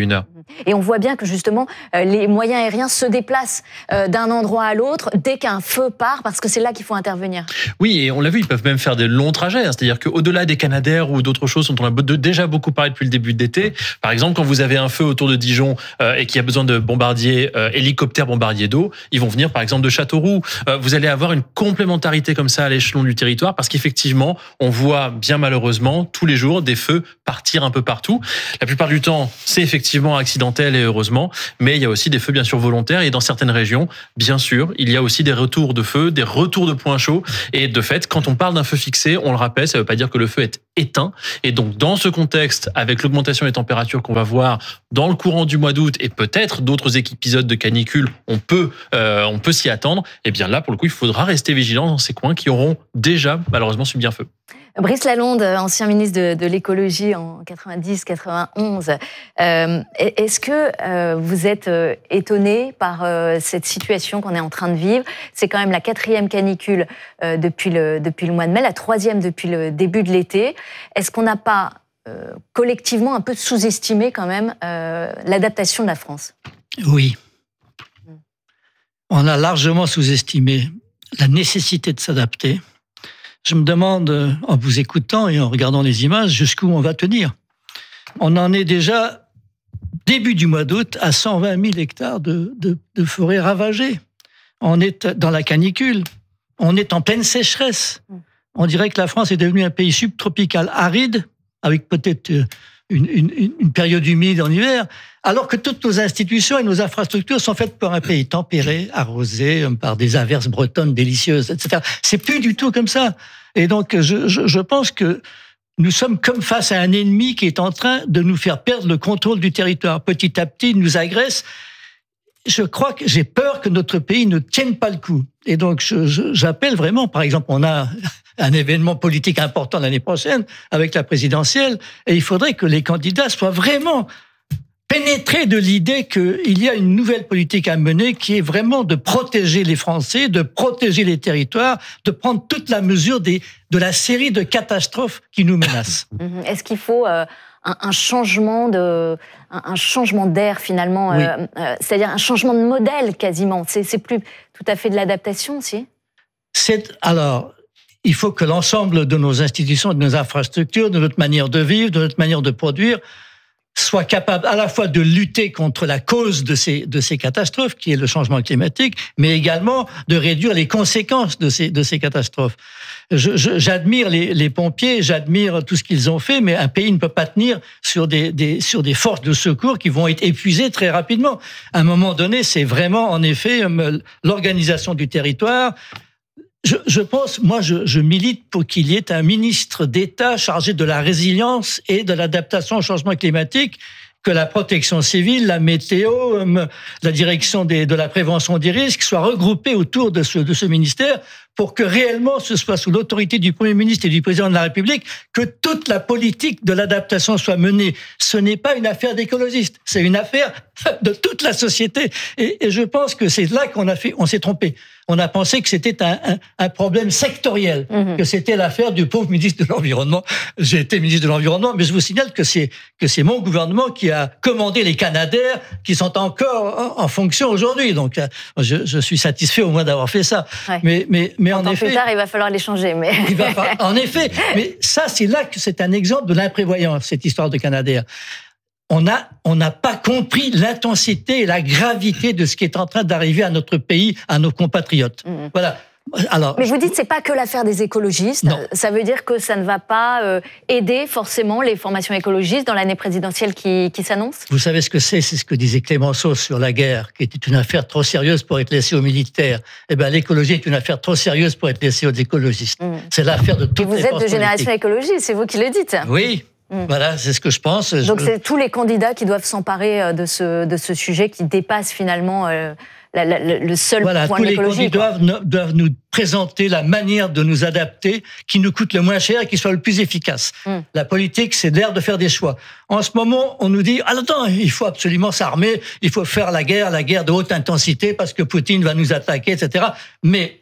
Et on voit bien que justement, euh, les moyens aériens se déplacent euh, d'un endroit à l'autre dès qu'un feu part, parce que c'est là qu'il faut intervenir. Oui, et on l'a vu, ils peuvent même faire des longs trajets. Hein, c'est-à-dire qu'au-delà des Canadair ou d'autres choses dont on a déjà beaucoup parlé depuis le début de l'été, par exemple, quand vous avez un feu autour de Dijon euh, et qu'il y a besoin de bombardiers, euh, hélicoptères bombardiers d'eau, ils vont venir par exemple de Châteauroux. Euh, vous allez avoir une complémentarité comme ça à l'échelon du territoire, parce qu'effectivement, on voit bien malheureusement tous les jours des feux partir un peu partout. La plupart du temps, c'est effectivement accidentel et heureusement, mais il y a aussi des feux bien sûr volontaires, et dans certaines régions, bien sûr, il y a aussi des retours de feu, des retours de points chauds, et de fait, quand on parle d'un feu fixé, on le rappelle, ça ne veut pas dire que le feu est éteint, et donc dans ce contexte, avec l'augmentation des températures qu'on va voir dans le courant du mois d'août, et peut-être d'autres épisodes de canicule, on peut, euh, on peut s'y attendre, et bien là, pour le coup, il faudra rester vigilant dans ces coins qui auront déjà malheureusement subi un feu. Brice Lalonde, ancien ministre de, de l'écologie en quatre-vingt-dix quatre-vingt-onze, euh, est-ce que euh, vous êtes euh, étonné par euh, cette situation qu'on est en train de vivre? C'est quand même la quatrième canicule euh, depuis, le, depuis le mois de mai, la troisième depuis le début de l'été. Est-ce qu'on n'a pas euh, collectivement un peu sous-estimé quand même euh, l'adaptation de la France? Oui. On a largement sous-estimé la nécessité de s'adapter. Je me demande, en vous écoutant et en regardant les images, jusqu'où on va tenir. On en est déjà, début du mois d'août, à cent vingt mille hectares de, de, de forêts ravagées. On est dans la canicule. On est en pleine sécheresse. On dirait que la France est devenue un pays subtropical aride, avec peut-être une, une, une période humide en hiver, alors que toutes nos institutions et nos infrastructures sont faites pour un pays tempéré, arrosé par des averses bretonnes délicieuses, et cetera. C'est plus du tout comme ça. Et donc, je, je, je pense que nous sommes comme face à un ennemi qui est en train de nous faire perdre le contrôle du territoire. Petit à petit, il nous agresse. Je crois que j'ai peur que notre pays ne tienne pas le coup. Et donc, je, je, j'appelle vraiment, par exemple, on a un événement politique important l'année prochaine avec la présidentielle, et il faudrait que les candidats soient vraiment pénétrés de l'idée qu'il y a une nouvelle politique à mener qui est vraiment de protéger les Français, de protéger les territoires, de prendre toute la mesure des, de la série de catastrophes qui nous menacent. Est-ce qu'il faut euh, un, un changement de, un, un changement d'air finalement, oui. euh, euh, c'est-à-dire un changement de modèle quasiment? C'est, c'est plus tout à fait de l'adaptation aussi? C'est alors. Il faut que l'ensemble de nos institutions, de nos infrastructures, de notre manière de vivre, de notre manière de produire, soit capable à la fois de lutter contre la cause de ces, de ces catastrophes, qui est le changement climatique, mais également de réduire les conséquences de ces, de ces catastrophes. Je, je, j'admire les, les pompiers, j'admire tout ce qu'ils ont fait, mais un pays ne peut pas tenir sur des, des, sur des forces de secours qui vont être épuisées très rapidement. À un moment donné, c'est vraiment, en effet, l'organisation du territoire. Je, je pense, moi, je, je milite pour qu'il y ait un ministre d'État chargé de la résilience et de l'adaptation au changement climatique, que la protection civile, la météo, la direction des, de la prévention des risques soient regroupés autour de ce, de ce ministère pour que réellement ce soit sous l'autorité du Premier ministre et du Président de la République que toute la politique de l'adaptation soit menée. Ce n'est pas une affaire d'écologistes, c'est une affaire de toute la société. Et, et je pense que c'est là qu'on a fait, on s'est trompé. On a pensé que c'était un, un, un problème sectoriel, mmh. que c'était l'affaire du pauvre ministre de l'Environnement. J'ai été ministre de l'Environnement, mais je vous signale que c'est que c'est mon gouvernement qui a commandé les Canadair qui sont encore en, en fonction aujourd'hui. Donc, je, je suis satisfait au moins d'avoir fait ça. Ouais. Mais, mais, mais en effet, plus tard, il va falloir les changer. Mais il va falloir, en effet, mais ça, c'est là que c'est un exemple de l'imprévoyance, cette histoire de Canadair. On a, on n'a pas compris l'intensité et la gravité de ce qui est en train d'arriver à notre pays, à nos compatriotes. Mmh. Voilà. Alors, mais vous dites que ce n'est pas que l'affaire des écologistes. Non. Ça veut dire que ça ne va pas euh, aider forcément les formations écologistes dans l'année présidentielle qui, qui s'annonce? Vous savez ce que c'est? C'est ce que disait Clémenceau sur la guerre, qui était une affaire trop sérieuse pour être laissée aux militaires. Eh bien, l'écologie est une affaire trop sérieuse pour être laissée aux écologistes. Mmh. C'est l'affaire de toutes les forces politiques. Vous êtes de génération écologie, c'est vous qui le dites. Oui. Mmh. Voilà, c'est ce que je pense. Donc je... c'est tous les candidats qui doivent s'emparer de ce, de ce sujet qui dépasse finalement euh, la, la, le seul voilà, point de l'écologie. Voilà, tous les candidats doivent, doivent nous présenter la manière de nous adapter qui nous coûte le moins cher et qui soit le plus efficace. Mmh. La politique, c'est l'air de faire des choix. En ce moment, on nous dit « Ah attends, il faut absolument s'armer, il faut faire la guerre, la guerre de haute intensité parce que Poutine va nous attaquer, et cetera » Mais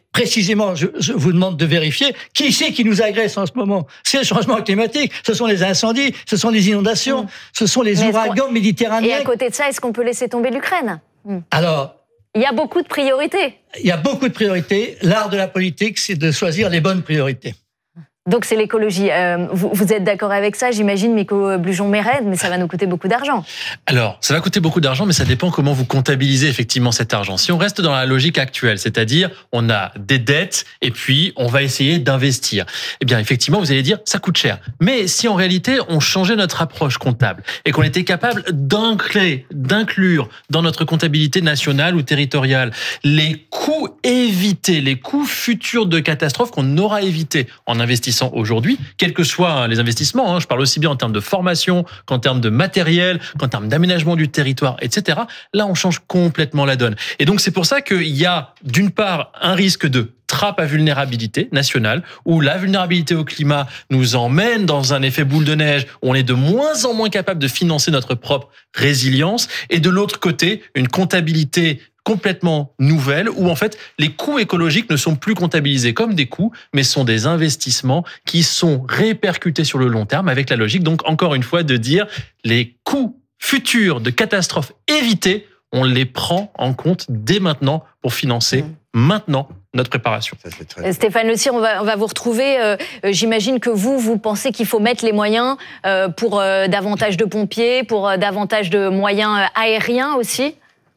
précisément, je, je vous demande de vérifier qui c'est qui nous agresse en ce moment. C'est le changement climatique, ce sont les incendies, ce sont les inondations, mmh. ce sont les Mais ouragans méditerranéens. Et à côté de ça, est-ce qu'on peut laisser tomber l'Ukraine ? mmh. Alors, il y a beaucoup de priorités. Il y a beaucoup de priorités. L'art de la politique, c'est de choisir les bonnes priorités. Donc c'est l'écologie. Euh, vous, vous êtes d'accord avec ça, j'imagine, Miko Blujon-Méred, mais ça va nous coûter beaucoup d'argent. Alors, ça va coûter beaucoup d'argent, mais ça dépend comment vous comptabilisez effectivement cet argent. Si on reste dans la logique actuelle, c'est-à-dire on a des dettes et puis on va essayer d'investir, eh bien effectivement, vous allez dire ça coûte cher. Mais si en réalité on changeait notre approche comptable et qu'on était capable d'inclure, d'inclure dans notre comptabilité nationale ou territoriale les coûts évités, les coûts futurs de catastrophes qu'on aura évités en investissant aujourd'hui, quels que soient les investissements, hein, je parle aussi bien en termes de formation qu'en termes de matériel, qu'en termes d'aménagement du territoire, et cetera. Là, on change complètement la donne. Et donc, c'est pour ça qu'il y a, d'une part, un risque de trappe à vulnérabilité nationale, où la vulnérabilité au climat nous emmène dans un effet boule de neige, où on est de moins en moins capable de financer notre propre résilience, et de l'autre côté, une comptabilité complètement nouvelle, où en fait les coûts écologiques ne sont plus comptabilisés comme des coûts, mais sont des investissements qui sont répercutés sur le long terme, avec la logique, donc encore une fois, de dire les coûts futurs de catastrophes évitées, on les prend en compte dès maintenant pour financer mmh. maintenant notre préparation. Ça, très... Stéphane Le Sire, on va, on va vous retrouver. Euh, j'imagine que vous, vous pensez qu'il faut mettre les moyens euh, pour euh, davantage de pompiers, pour euh, davantage de moyens euh, aériens aussi.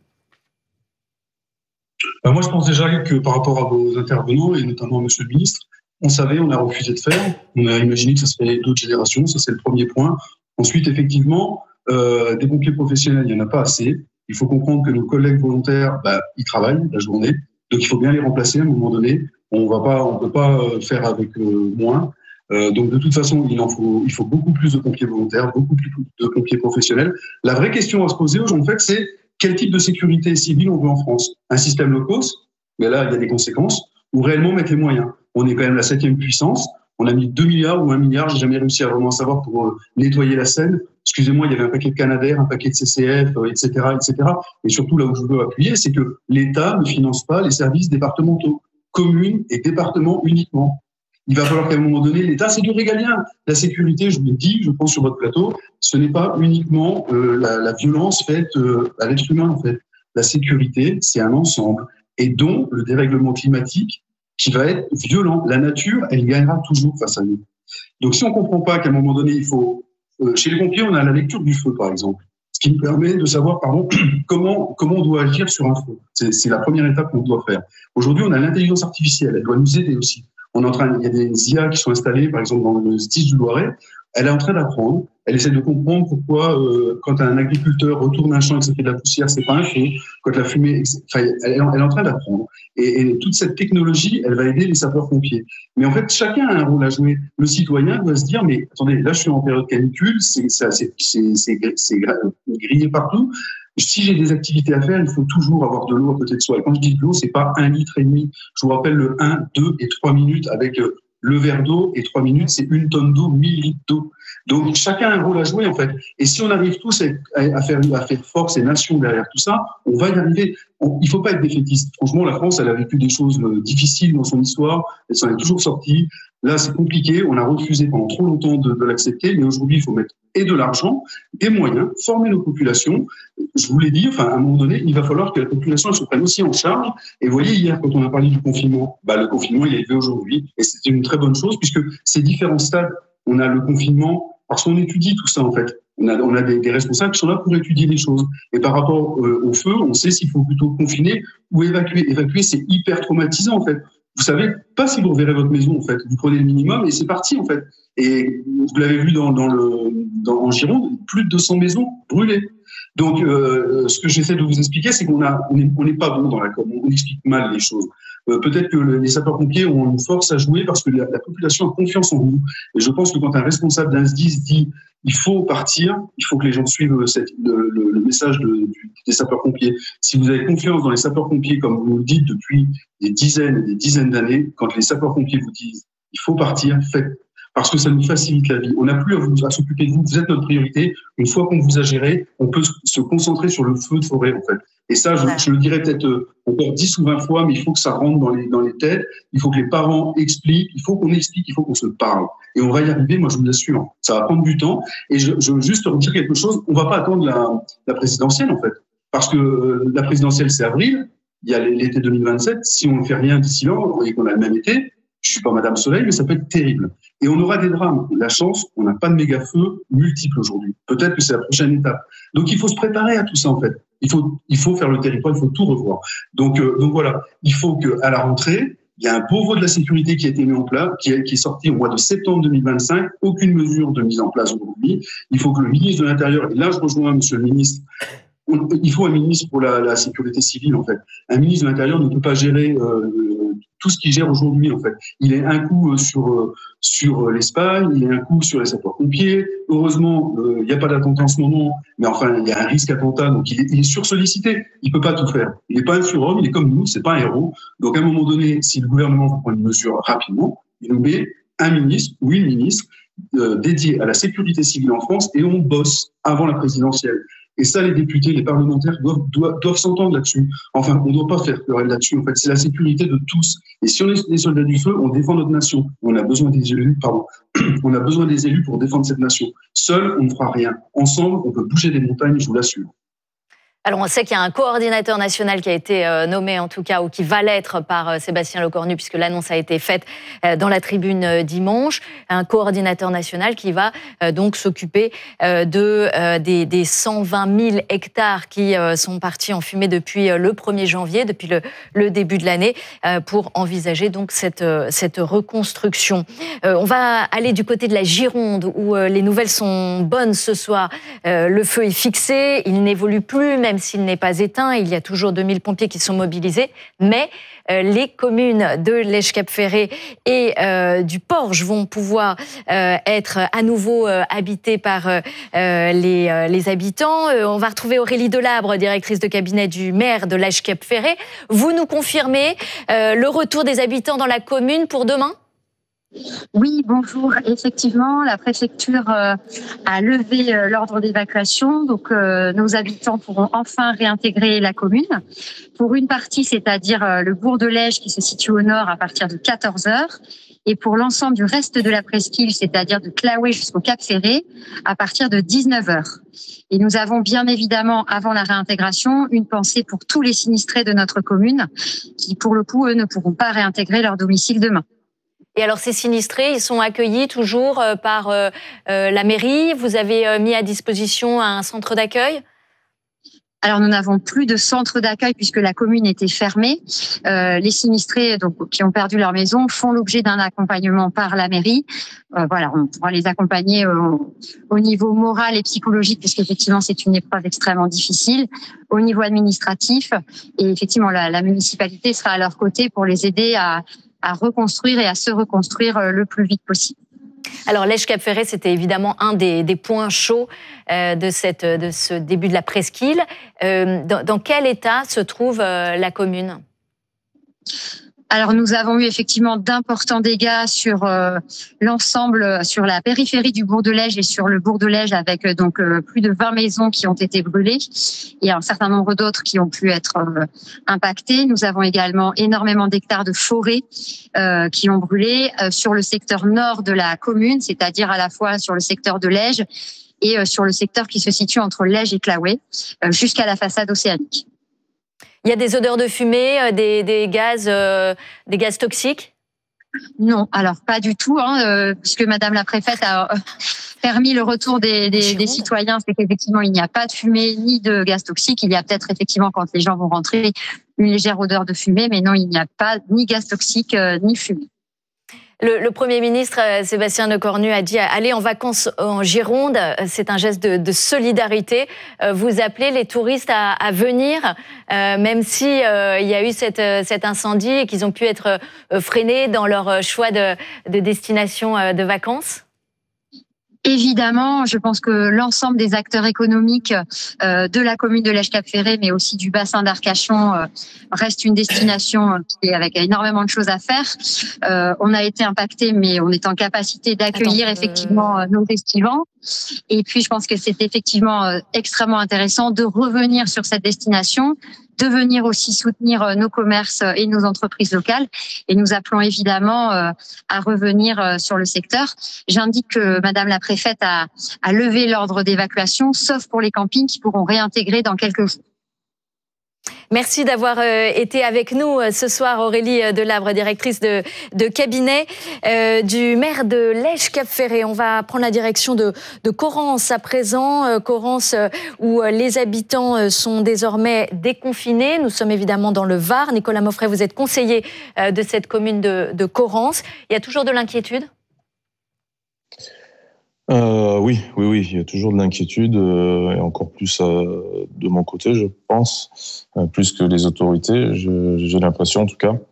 Ben moi, je pense déjà que par rapport à vos intervenants, et notamment à Monsieur le Ministre, on savait, on a refusé de faire, on a imaginé que ça serait d'autres générations, ça c'est le premier point. Ensuite, effectivement, euh, des pompiers professionnels, il n'y en a pas assez. Il faut comprendre que nos collègues volontaires, bah, ils travaillent la journée, donc il faut bien les remplacer à un moment donné. On va pas, on peut pas faire avec euh, moins. Euh, donc de toute façon, il en faut, il faut beaucoup plus de pompiers volontaires, beaucoup plus de pompiers professionnels. La vraie question à se poser aujourd'hui, en fait, c'est quel type de sécurité civile on veut en France ? Un système low cost, mais là, il y a des conséquences, ou réellement mettre les moyens. On est quand même la septième puissance, on a mis deux milliards ou un milliard, j'ai jamais réussi à vraiment savoir pour euh, nettoyer la Seine. Excusez-moi, il y avait un paquet de Canadair, un paquet de C C F, euh, et cetera, et cetera. Et surtout, là où je veux appuyer, c'est que l'État ne finance pas les services départementaux, communes et départements uniquement. Il va falloir qu'à un moment donné, l'État, c'est du régalien. La sécurité, je vous le dis, je pense sur votre plateau, ce n'est pas uniquement euh, la, la violence faite euh, à l'être humain, en fait. La sécurité, c'est un ensemble, et dont le dérèglement climatique qui va être violent. La nature, elle gagnera toujours face à nous. Donc si on ne comprend pas qu'à un moment donné, il faut... Euh, chez les pompiers, on a la lecture du feu, par exemple, ce qui nous permet de savoir pardon, comment, comment on doit agir sur un feu. C'est, c'est la première étape qu'on doit faire. Aujourd'hui, on a l'intelligence artificielle, elle doit nous aider aussi. On est en train, il y a des I A qui sont installées, par exemple, dans le S D I S du Loiret. Elle est en train d'apprendre. Elle essaie de comprendre pourquoi, euh, quand un agriculteur retourne un champ et que ça fait de la poussière, c'est pas un feu. Quand la fumée, enfin, elle, elle est en train d'apprendre. Et, et toute cette technologie, elle va aider les sapeurs-pompiers. Mais en fait, chacun a un rôle à jouer. Le citoyen doit se dire, mais attendez, là, je suis en période canicule, c'est, c'est, c'est, c'est, c'est, c'est grillé partout. Si j'ai des activités à faire, il faut toujours avoir de l'eau à côté de soi. Et quand je dis de l'eau, c'est pas un litre et demi. Je vous rappelle le un, deux et trois minutes avec le verre d'eau, et trois minutes, c'est une tonne d'eau, mille litres d'eau. Donc, chacun a un rôle à jouer, en fait. Et si on arrive tous à faire, à faire force et nation derrière tout ça, on va y arriver. On, il faut pas être défaitiste. Franchement, la France, elle a vécu des choses difficiles dans son histoire. Elle s'en est toujours sortie. Là, c'est compliqué. On a refusé pendant trop longtemps de, de l'accepter. Mais aujourd'hui, il faut mettre et de l'argent, des moyens, former nos populations. Je vous l'ai dit, enfin, à un moment donné, il va falloir que la population elle se prenne aussi en charge. Et vous voyez, hier, quand on a parlé du confinement, bah, le confinement, il est arrivé aujourd'hui. Et c'est une très bonne chose, puisque ces différents stades, on a le confinement, parce qu'on étudie tout ça, en fait. On a, on a des, des responsables qui sont là pour étudier les choses. Et par rapport euh, au feu, on sait s'il faut plutôt confiner ou évacuer. Évacuer, c'est hyper traumatisant, en fait. Vous savez pas si vous reverrez votre maison, en fait. Vous prenez le minimum et c'est parti, en fait. Et vous l'avez vu dans, dans le, dans, en Gironde, plus de deux cents maisons brûlées. Donc, euh, ce que j'essaie de vous expliquer, c'est qu'on a, on n'est on est pas bon dans la com, on explique mal les choses. Euh, peut-être que les sapeurs-pompiers ont une force à jouer parce que la, la population a confiance en nous. Et je pense que quand un responsable d'un S D I S dit il faut partir, il faut que les gens suivent cette, le, le, le message de, du, des sapeurs-pompiers. Si vous avez confiance dans les sapeurs-pompiers, comme vous le dites depuis des dizaines et des dizaines d'années, quand les sapeurs-pompiers vous disent il faut partir, faites. Parce que ça nous facilite la vie. On n'a plus à, vous, à s'occuper de vous. Vous êtes notre priorité. Une fois qu'on vous a géré, on peut se concentrer sur le feu de forêt, en fait. Et ça, je, je le dirais peut-être encore dix ou vingt fois, mais il faut que ça rentre dans les, dans les têtes. Il faut que les parents expliquent. Il faut qu'on explique. Il faut qu'on se parle. Et on va y arriver, moi, je vous l'assure. Ça va prendre du temps. Et je, je veux juste redire quelque chose. On va pas attendre la, la présidentielle, en fait. Parce que euh, la présidentielle, c'est avril. Il y a l'été deux mille vingt-sept. Si on ne fait rien d'ici là, vous voyez qu'on a le même été. Je suis pas Madame Soleil, mais ça peut être terrible. Et on aura des drames. La chance, on n'a pas de méga-feux multiples aujourd'hui. Peut-être que c'est la prochaine étape. Donc, il faut se préparer à tout ça, en fait. Il faut, il faut faire le territoire, il faut tout revoir. Donc, euh, donc voilà. Il faut qu'à la rentrée, il y a un Beauvau de la sécurité qui a été mis en place, qui est, qui est sorti au mois de septembre deux mille vingt-cinq. Aucune mesure de mise en place aujourd'hui. Il faut que le ministre de l'Intérieur, et là, je rejoins Monsieur le ministre, on, il faut un ministre pour la, la sécurité civile, en fait. Un ministre de l'Intérieur ne peut pas gérer euh, tout ce qu'il gère aujourd'hui, en fait. Il est un coup sur sur l'Espagne, il est un coup sur les sapeurs-pompiers. Heureusement, euh, il n'y a pas d'attentat en ce moment, mais enfin, il y a un risque attentat, donc il est, il est sursollicité. Il peut pas tout faire. Il n'est pas un surhomme, il est comme nous, c'est pas un héros. Donc, à un moment donné, si le gouvernement veut prendre une mesure rapidement, il nous met un ministre ou une ministre euh, dédié à la sécurité civile en France, et on bosse avant la présidentielle. Et ça, les députés, les parlementaires doivent, doivent, doivent s'entendre là-dessus. Enfin, on ne doit pas faire querelle là-dessus. En fait, c'est la sécurité de tous. Et si on est des soldats du feu, on défend notre nation. On a besoin des élus, pardon. On a besoin des élus pour défendre cette nation. Seul, on ne fera rien. Ensemble, on peut bouger des montagnes, je vous l'assure. Alors, on sait qu'il y a un coordinateur national qui a été nommé, en tout cas, ou qui va l'être par Sébastien Lecornu, puisque l'annonce a été faite dans la tribune dimanche. Un coordinateur national qui va donc s'occuper de, des, des cent vingt mille hectares qui sont partis en fumée depuis le premier janvier, depuis le, le début de l'année, pour envisager donc cette, cette reconstruction. On va aller du côté de la Gironde, où les nouvelles sont bonnes ce soir. Le feu est fixé, il n'évolue plus, même Même s'il n'est pas éteint, il y a toujours deux mille pompiers qui sont mobilisés, mais euh, les communes de Lège-Cap-Ferré et euh, du Porge vont pouvoir euh, être à nouveau euh, habitées par euh, les, euh, les habitants. Euh, on va retrouver Aurélie Delabre, directrice de cabinet du maire de Lège-Cap-Ferré. Vous nous confirmez euh, le retour des habitants dans la commune pour demain ? Oui, bonjour. Effectivement, la préfecture euh, a levé euh, l'ordre d'évacuation. Donc, euh, nos habitants pourront enfin réintégrer la commune. Pour une partie, c'est-à-dire euh, le bourg de Lège qui se situe au nord à partir de quatorze heures. Et pour l'ensemble du reste de la presqu'île, c'est-à-dire de Claouet jusqu'au Cap-Ferré, à partir de dix-neuf heures. Et nous avons bien évidemment, avant la réintégration, une pensée pour tous les sinistrés de notre commune qui, pour le coup, eux, ne pourront pas réintégrer leur domicile demain. Et alors, ces sinistrés, ils sont accueillis toujours par euh, euh, la mairie. Vous avez euh, mis à disposition un centre d'accueil ? Alors, nous n'avons plus de centre d'accueil puisque la commune était fermée. Euh, les sinistrés donc, qui ont perdu leur maison font l'objet d'un accompagnement par la mairie. Euh, voilà, on pourra les accompagner euh, au niveau moral et psychologique puisqu'effectivement, c'est une épreuve extrêmement difficile. Au niveau administratif, et effectivement, la, la municipalité sera à leur côté pour les aider à à reconstruire et à se reconstruire le plus vite possible. Alors, Lège-Cap-Ferré, c'était évidemment un des, des points chauds euh, de, cette, de ce début de la presqu'île. Euh, dans, dans quel état se trouve euh, la commune ? Alors, nous avons eu effectivement d'importants dégâts sur euh, l'ensemble, sur la périphérie du bourg de Lège et sur le bourg de Lège avec euh, donc euh, plus de vingt maisons qui ont été brûlées et un certain nombre d'autres qui ont pu être euh, impactées. Nous avons également énormément d'hectares de forêt euh, qui ont brûlé euh, sur le secteur nord de la commune, c'est-à-dire à la fois sur le secteur de Lège et euh, sur le secteur qui se situe entre Lège et Claouet, euh, jusqu'à la façade océanique. Il y a des odeurs de fumée, des, des gaz, euh, des gaz toxiques ? Non, alors pas du tout, hein, euh, puisque Madame la préfète a euh, permis le retour des, des, des citoyens, c'est qu'effectivement il n'y a pas de fumée ni de gaz toxique. Il y a peut-être effectivement quand les gens vont rentrer une légère odeur de fumée, mais non, il n'y a pas ni gaz toxique euh, ni fumée. Le, le Premier ministre, Sébastien Lecornu, a dit « Allez en vacances en Gironde ». C'est un geste de, de solidarité. Vous appelez les touristes à, à venir, euh, même si euh, il y a eu cette, cet incendie et qu'ils ont pu être freinés dans leur choix de, de destination de vacances ? Évidemment, je pense que l'ensemble des acteurs économiques euh, de la commune de Lège-Cap-Ferré, mais aussi du bassin d'Arcachon, euh, reste une destination qui est avec énormément de choses à faire. Euh, on a été impacté, mais on est en capacité d'accueillir Attends, effectivement euh... nos estivants. Et puis, je pense que c'est effectivement euh, extrêmement intéressant de revenir sur cette destination, de venir aussi soutenir nos commerces et nos entreprises locales. Et nous appelons évidemment euh, à revenir euh, sur le secteur. J'indique que Madame la préfète a, a levé l'ordre d'évacuation, sauf pour les campings qui pourront réintégrer dans quelques jours. Merci d'avoir euh, été avec nous euh, ce soir, Aurélie Delabre, directrice de, de cabinet euh, du maire de Lège-Cap-Ferré. On va prendre la direction de, de Correns à présent, euh, Correns euh, où euh, les habitants euh, sont désormais déconfinés. Nous sommes évidemment dans le Var. Nicolas Moffret, vous êtes conseiller euh, de cette commune de, de Correns. Il y a toujours de l'inquiétude ? Euh, oui, oui, oui, il y a toujours de l'inquiétude, euh, et encore plus euh, de mon côté, je pense, euh, plus que les autorités, je, j'ai l'impression en tout cas.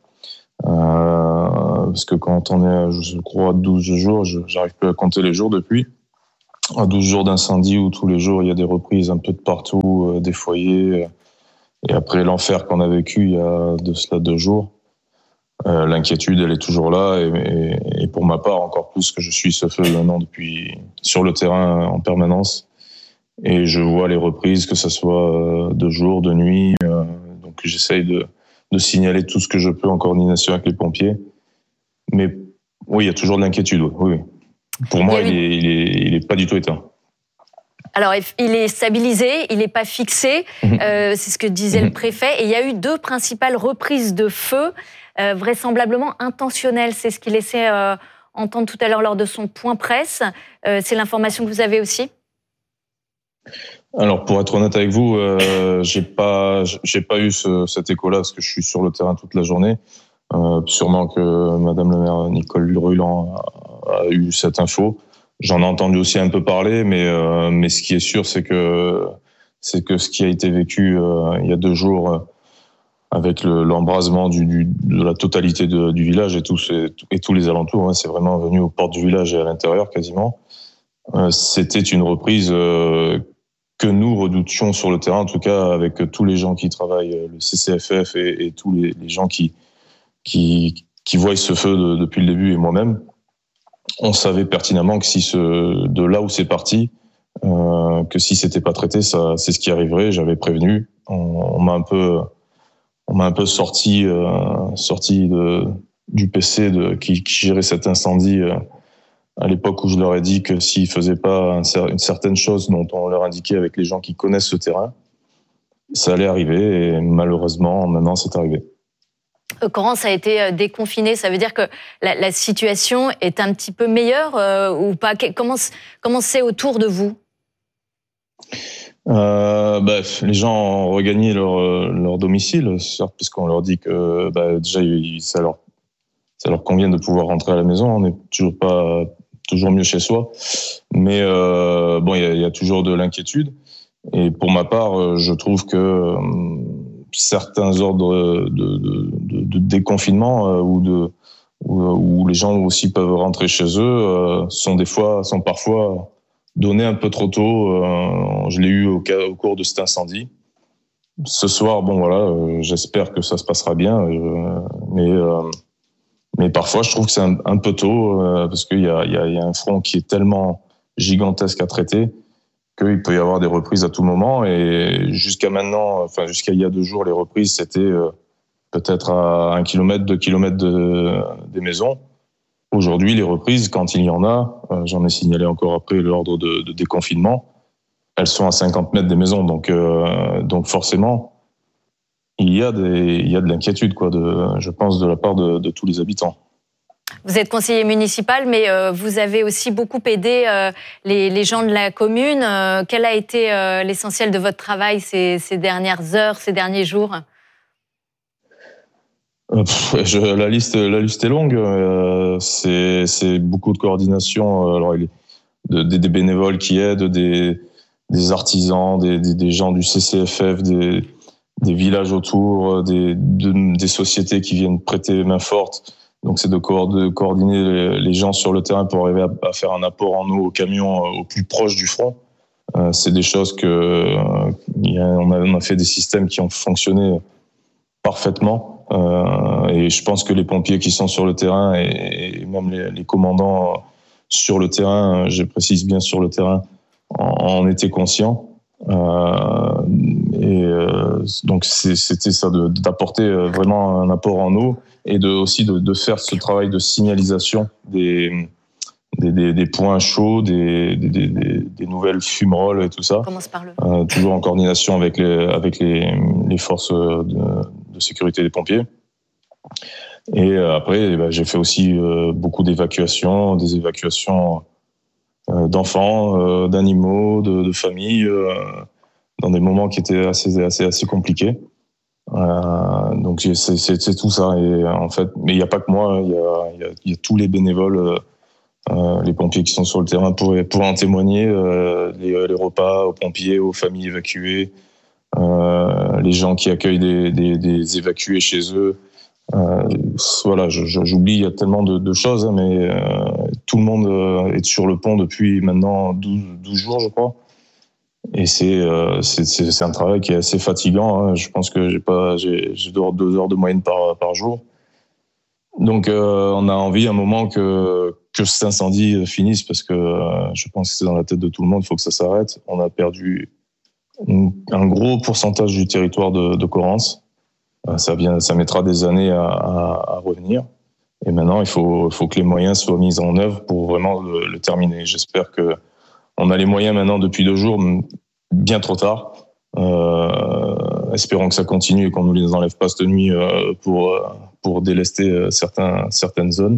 Euh, parce que quand on est, je crois, à douze jours, je, j'arrive plus à compter les jours depuis, à douze jours d'incendie où tous les jours il y a des reprises un peu de partout, euh, des foyers, euh, et après l'enfer qu'on a vécu il y a de cela deux jours. Euh, l'inquiétude, elle est toujours là, et, et, et pour ma part, encore plus que je suis ce feu maintenant depuis sur le terrain en permanence, et je vois les reprises, que ce soit de jour, de nuit, euh, donc j'essaye de, de signaler tout ce que je peux en coordination avec les pompiers. Mais oui, il y a toujours de l'inquiétude, oui. oui. Pour moi, il, il, est, il, est, il est pas du tout éteint. Alors, il est stabilisé, il n'est pas fixé, mmh. euh, c'est ce que disait mmh. le préfet, et il y a eu deux principales reprises de feu, Euh, vraisemblablement intentionnel. C'est ce qu'il laissait euh, entendre tout à l'heure lors de son point presse. Euh, c'est l'information que vous avez aussi ? Alors, pour être honnête avec vous, euh, j'ai pas, j'ai pas eu ce, cet écho-là parce que je suis sur le terrain toute la journée. Euh, sûrement que Madame le maire Nicole Ruland a, a eu cette info. J'en ai entendu aussi un peu parler, mais euh, mais ce qui est sûr, c'est que c'est que ce qui a été vécu euh, il y a deux jours. Euh, avec le, l'embrasement du, du, de la totalité de, du village et tous, et, et tous les alentours. Hein, c'est vraiment venu aux portes du village et à l'intérieur quasiment. Euh, c'était une reprise euh, que nous redoutions sur le terrain, en tout cas avec tous les gens qui travaillent, le C C F F et, et tous les, les gens qui, qui, qui voient ce feu de, depuis le début, et moi-même. On savait pertinemment que si ce, de là où c'est parti, euh, que si c'était pas traité, ça, c'est ce qui arriverait. J'avais prévenu. On, on m'a un peu... On m'a un peu sorti, euh, sorti de, du P C de, qui, qui gérait cet incendie euh, à l'époque où je leur ai dit que s'ils ne faisaient pas un, une certaine chose dont on leur indiquait avec les gens qui connaissent ce terrain, ça allait arriver, et malheureusement, maintenant, c'est arrivé. Correns a été déconfiné, ça veut dire que la, la situation est un petit peu meilleure euh, ou pas ? Comment, comment c'est autour de vous ? Euh, bah, les gens ont regagné leur, leur domicile, certes, puisqu'on leur dit que bah, déjà ça leur, ça leur convient de pouvoir rentrer à la maison. On n'est toujours pas toujours mieux chez soi, mais euh, bon, il y, y a toujours de l'inquiétude. Et pour ma part, je trouve que euh, certains ordres de, de, de, de déconfinement euh, ou de où, où les gens aussi peuvent rentrer chez eux euh, sont des fois, sont parfois donné un peu trop tôt. Euh, je l'ai eu au, au cours de cet incendie. Ce soir, bon voilà, euh, j'espère que ça se passera bien, euh, mais euh, mais parfois je trouve que c'est un, un peu tôt euh, parce qu'il y a, il y, a, il y a un front qui est tellement gigantesque à traiter qu'il peut y avoir des reprises à tout moment. Et jusqu'à maintenant, enfin jusqu'à il y a deux jours, les reprises c'était euh, peut-être à un kilomètre, deux kilomètres de, des maisons. Aujourd'hui, les reprises, quand il y en a, euh, j'en ai signalé encore après l'ordre de, de déconfinement, elles sont à cinquante mètres des maisons. Donc, euh, donc forcément, il y a des, il y a de l'inquiétude, quoi, de, je pense, de la part de, de tous les habitants. Vous êtes conseiller municipal, mais euh, vous avez aussi beaucoup aidé euh, les, les gens de la commune. Euh, quel a été euh, l'essentiel de votre travail ces, ces dernières heures, ces derniers jours ? Je, la liste, la liste est longue. Euh, c'est, c'est beaucoup de coordination. Alors, il de, des, des bénévoles qui aident, des, des artisans, des, des, des gens du C C F F, des, des villages autour, des, de, des sociétés qui viennent prêter main forte, Donc c'est de, co- de coordonner les, les gens sur le terrain pour arriver à, à faire un apport en eau au camion au plus proche du front. Euh, c'est des choses que euh, y a, on, a, on a fait des systèmes qui ont fonctionné parfaitement. Euh, et je pense que les pompiers qui sont sur le terrain et, et même les, les commandants sur le terrain, je précise bien sur le terrain, en, en étaient conscients. Euh, et euh, donc c'est, c'était ça, de, d'apporter vraiment un apport en eau et de, aussi de, de faire ce travail de signalisation des Des, des, des points chauds, des, des, des, des nouvelles fumerolles et tout ça. Commence par le... euh, toujours en coordination avec les, avec les, les forces de, de sécurité des pompiers. Et après, eh ben, j'ai fait aussi euh, beaucoup d'évacuations, des évacuations euh, d'enfants, euh, d'animaux, de, de familles, euh, dans des moments qui étaient assez, assez, assez compliqués. Euh, donc c'est, c'est, c'est tout ça. Et en fait, mais il n'y a pas que moi, il y a, il y, a, il y a tous les bénévoles. Euh, Euh, les pompiers qui sont sur le terrain pourraient, pourraient en témoigner, euh, les, les repas aux pompiers, aux familles évacuées, euh, les gens qui accueillent des, des, des évacués chez eux. Euh, voilà, je, je, j'oublie, il y a tellement de, de choses, hein, mais euh, tout le monde est sur le pont depuis maintenant douze, douze jours, je crois. Et c'est, euh, c'est, c'est, c'est un travail qui est assez fatigant. Hein. Je pense que j'ai pas, j'ai, j'ai deux, deux heures de moyenne par, par jour. Donc, euh, on a envie à un moment que, que cet incendie finisse parce que euh, je pense que c'est dans la tête de tout le monde, il faut que ça s'arrête. On a perdu une, un gros pourcentage du territoire de, de Correns. Euh, ça, vient, ça mettra des années à, à, à revenir. Et maintenant, il faut, il faut que les moyens soient mis en œuvre pour vraiment le, le terminer. J'espère que on a les moyens maintenant depuis deux jours, bien trop tard. Euh, espérons que ça continue et qu'on ne nous les enlève pas cette nuit euh, pour, pour délester certains, certaines zones.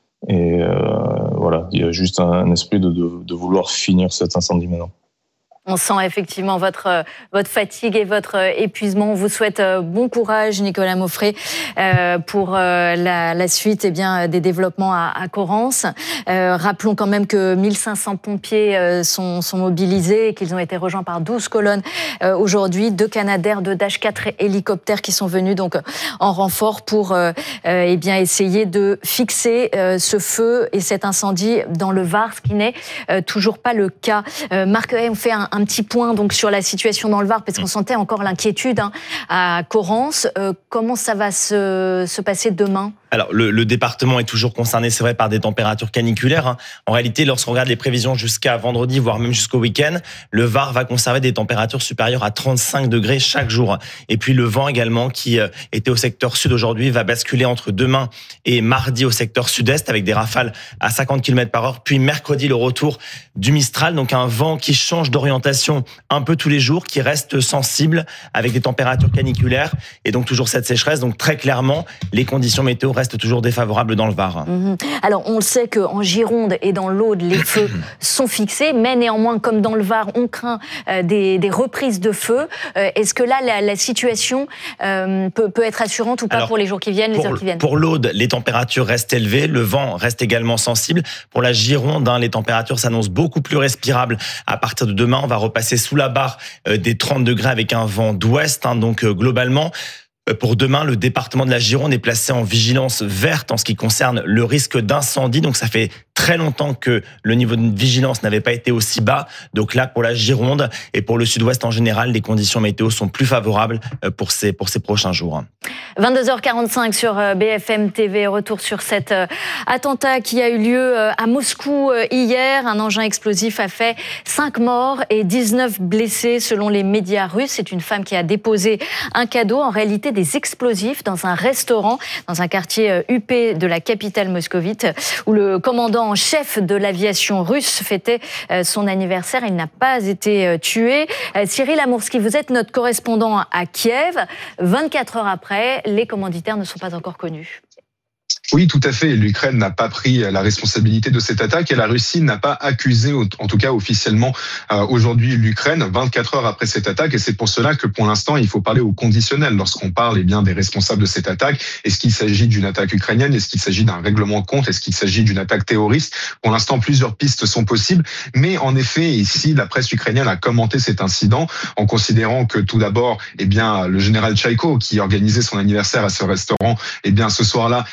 Et euh, voilà, il y a juste un, un esprit de, de, de vouloir finir cet incendie maintenant. On sent effectivement votre, votre fatigue et votre épuisement. On vous souhaite bon courage, Nicolas Mauffret, euh, pour euh, la, la suite eh bien, des développements à, à Correns. Euh, rappelons quand même que mille cinq cents pompiers euh, sont, sont mobilisés et qu'ils ont été rejoints par douze colonnes euh, aujourd'hui, deux Canadair, deux Dash quatre hélicoptères qui sont venus donc en renfort pour euh, euh, eh bien, essayer de fixer euh, ce feu et cet incendie dans le Var, ce qui n'est euh, toujours pas le cas. Euh, Marc, on fait un Un petit point donc sur la situation dans le Var, parce qu'on sentait encore l'inquiétude hein, à Correns. Euh, comment ça va se, se passer demain ? Alors, le, le département est toujours concerné, c'est vrai, par des températures caniculaires. Hein. En réalité, lorsqu'on regarde les prévisions jusqu'à vendredi, voire même jusqu'au week-end, le Var va conserver des températures supérieures à trente-cinq degrés chaque jour. Et puis, le vent également, qui était au secteur sud aujourd'hui, va basculer entre demain et mardi au secteur sud-est, avec des rafales à cinquante kilomètres par heure. Puis, mercredi, le retour du Mistral, donc un vent qui change d'orientation un peu tous les jours, qui reste sensible, avec des températures caniculaires, et donc toujours cette sécheresse. Donc, très clairement, les conditions météo reste toujours défavorable dans le Var. Mmh. Alors, on le sait qu'en Gironde et dans l'Aude, les feux sont fixés, mais néanmoins, comme dans le Var, on craint euh, des, des reprises de feu. Euh, est-ce que là, la, la situation euh, peut, peut être assurante ou pas? Alors, pour les jours qui viennent, les pour, heures qui viennent? Pour l'Aude, les températures restent élevées, le vent reste également sensible. Pour la Gironde, hein, les températures s'annoncent beaucoup plus respirables. À partir de demain, on va repasser sous la barre euh, des trente degrés avec un vent d'ouest. Hein, donc, euh, globalement, pour demain, le département de la Gironde est placé en vigilance verte en ce qui concerne le risque d'incendie. Donc, ça fait très longtemps que le niveau de vigilance n'avait pas été aussi bas. Donc là, pour la Gironde et pour le sud-ouest en général, les conditions météo sont plus favorables pour ces, pour ces prochains jours. vingt-deux heures quarante-cinq sur B F M T V. Retour sur cet attentat qui a eu lieu à Moscou hier. Un engin explosif a fait cinq morts et dix-neuf blessés selon les médias russes. C'est une femme qui a déposé un cadeau, en réalité des explosifs, dans un restaurant, dans un quartier huppé de la capitale moscovite, où le commandant en chef de l'aviation russe fêtait son anniversaire. Il n'a pas été tué. Cyril Amourski, vous êtes notre correspondant à Kiev. vingt-quatre heures après, les commanditaires ne sont pas encore connus. Oui, tout à fait. L'Ukraine n'a pas pris la responsabilité de cette attaque et la Russie n'a pas accusé, en tout cas officiellement, aujourd'hui l'Ukraine, vingt-quatre heures après cette attaque. Et c'est pour cela que pour l'instant, il faut parler au conditionnel lorsqu'on parle eh bien, des responsables de cette attaque. Est-ce qu'il s'agit d'une attaque ukrainienne? Est-ce qu'il s'agit d'un règlement de compte? Est-ce qu'il s'agit d'une attaque terroriste? Pour l'instant, plusieurs pistes sont possibles. Mais en effet, ici, la presse ukrainienne a commenté cet incident en considérant que tout d'abord, eh bien, le général Tchaïko, qui organisait son anniversaire à ce restaurant, eh bien, ce soir-là, est une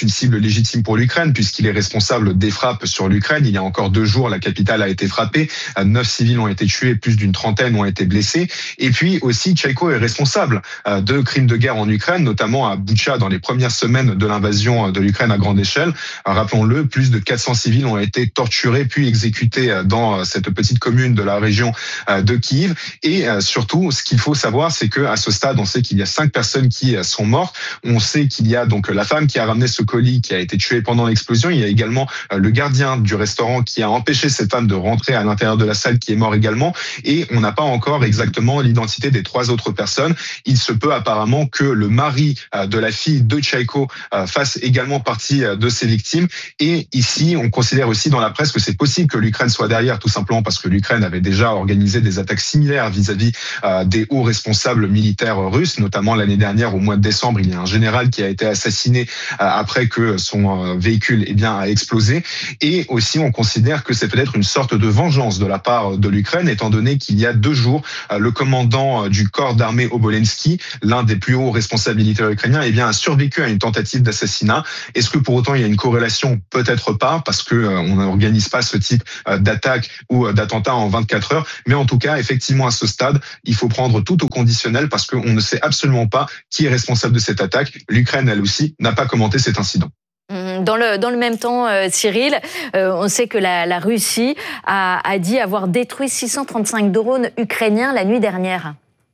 cible légitime pour l'Ukraine, puisqu'il est responsable des frappes sur l'Ukraine. Il y a encore deux jours, la capitale a été frappée, neuf civils ont été tués, plus d'une trentaine ont été blessés. Et puis aussi, Tchaïko est responsable de crimes de guerre en Ukraine, notamment à Boutcha dans les premières semaines de l'invasion de l'Ukraine à grande échelle. Rappelons-le, plus de quatre cents civils ont été torturés puis exécutés dans cette petite commune de la région de Kiev. Et surtout, ce qu'il faut savoir, c'est qu'à ce stade, on sait qu'il y a cinq personnes qui sont mortes. On sait qu'il y a donc la femme qui a ramené ce colis qui a été tuée pendant l'explosion. Il y a également le gardien du restaurant qui a empêché cette femme de rentrer à l'intérieur de la salle qui est mort également. Et on n'a pas encore exactement l'identité des trois autres personnes. Il se peut apparemment que le mari de la fille de Tchaïko fasse également partie de ces victimes. Et ici, on considère aussi dans la presse que c'est possible que l'Ukraine soit derrière, tout simplement parce que l'Ukraine avait déjà organisé des attaques similaires vis-à-vis des hauts responsables militaires russes, notamment l'année dernière, au mois de décembre, il y a un général qui a été assassiné après que son véhicule eh bien, a explosé. Et aussi, on considère que c'est peut-être une sorte de vengeance de la part de l'Ukraine, étant donné qu'il y a deux jours, le commandant du corps d'armée Obolensky, l'un des plus hauts responsables militaires ukrainiens, eh bien, a survécu à une tentative d'assassinat. Est-ce que pour autant il y a une corrélation? Peut-être pas, parce que on n'organise pas ce type d'attaque ou d'attentat en vingt-quatre heures. Mais en tout cas, effectivement, à ce stade, il faut prendre tout au conditionnel parce qu'on ne sait absolument pas qui est responsable de cette attaque. L'Ukraine, elle aussi, n'a pas commenté cet incident. Dans le, dans le même temps, euh, Cyril, euh, on sait que la, la Russie a, a dit avoir détruit six cent trente-cinq drones ukrainiens la nuit dernière.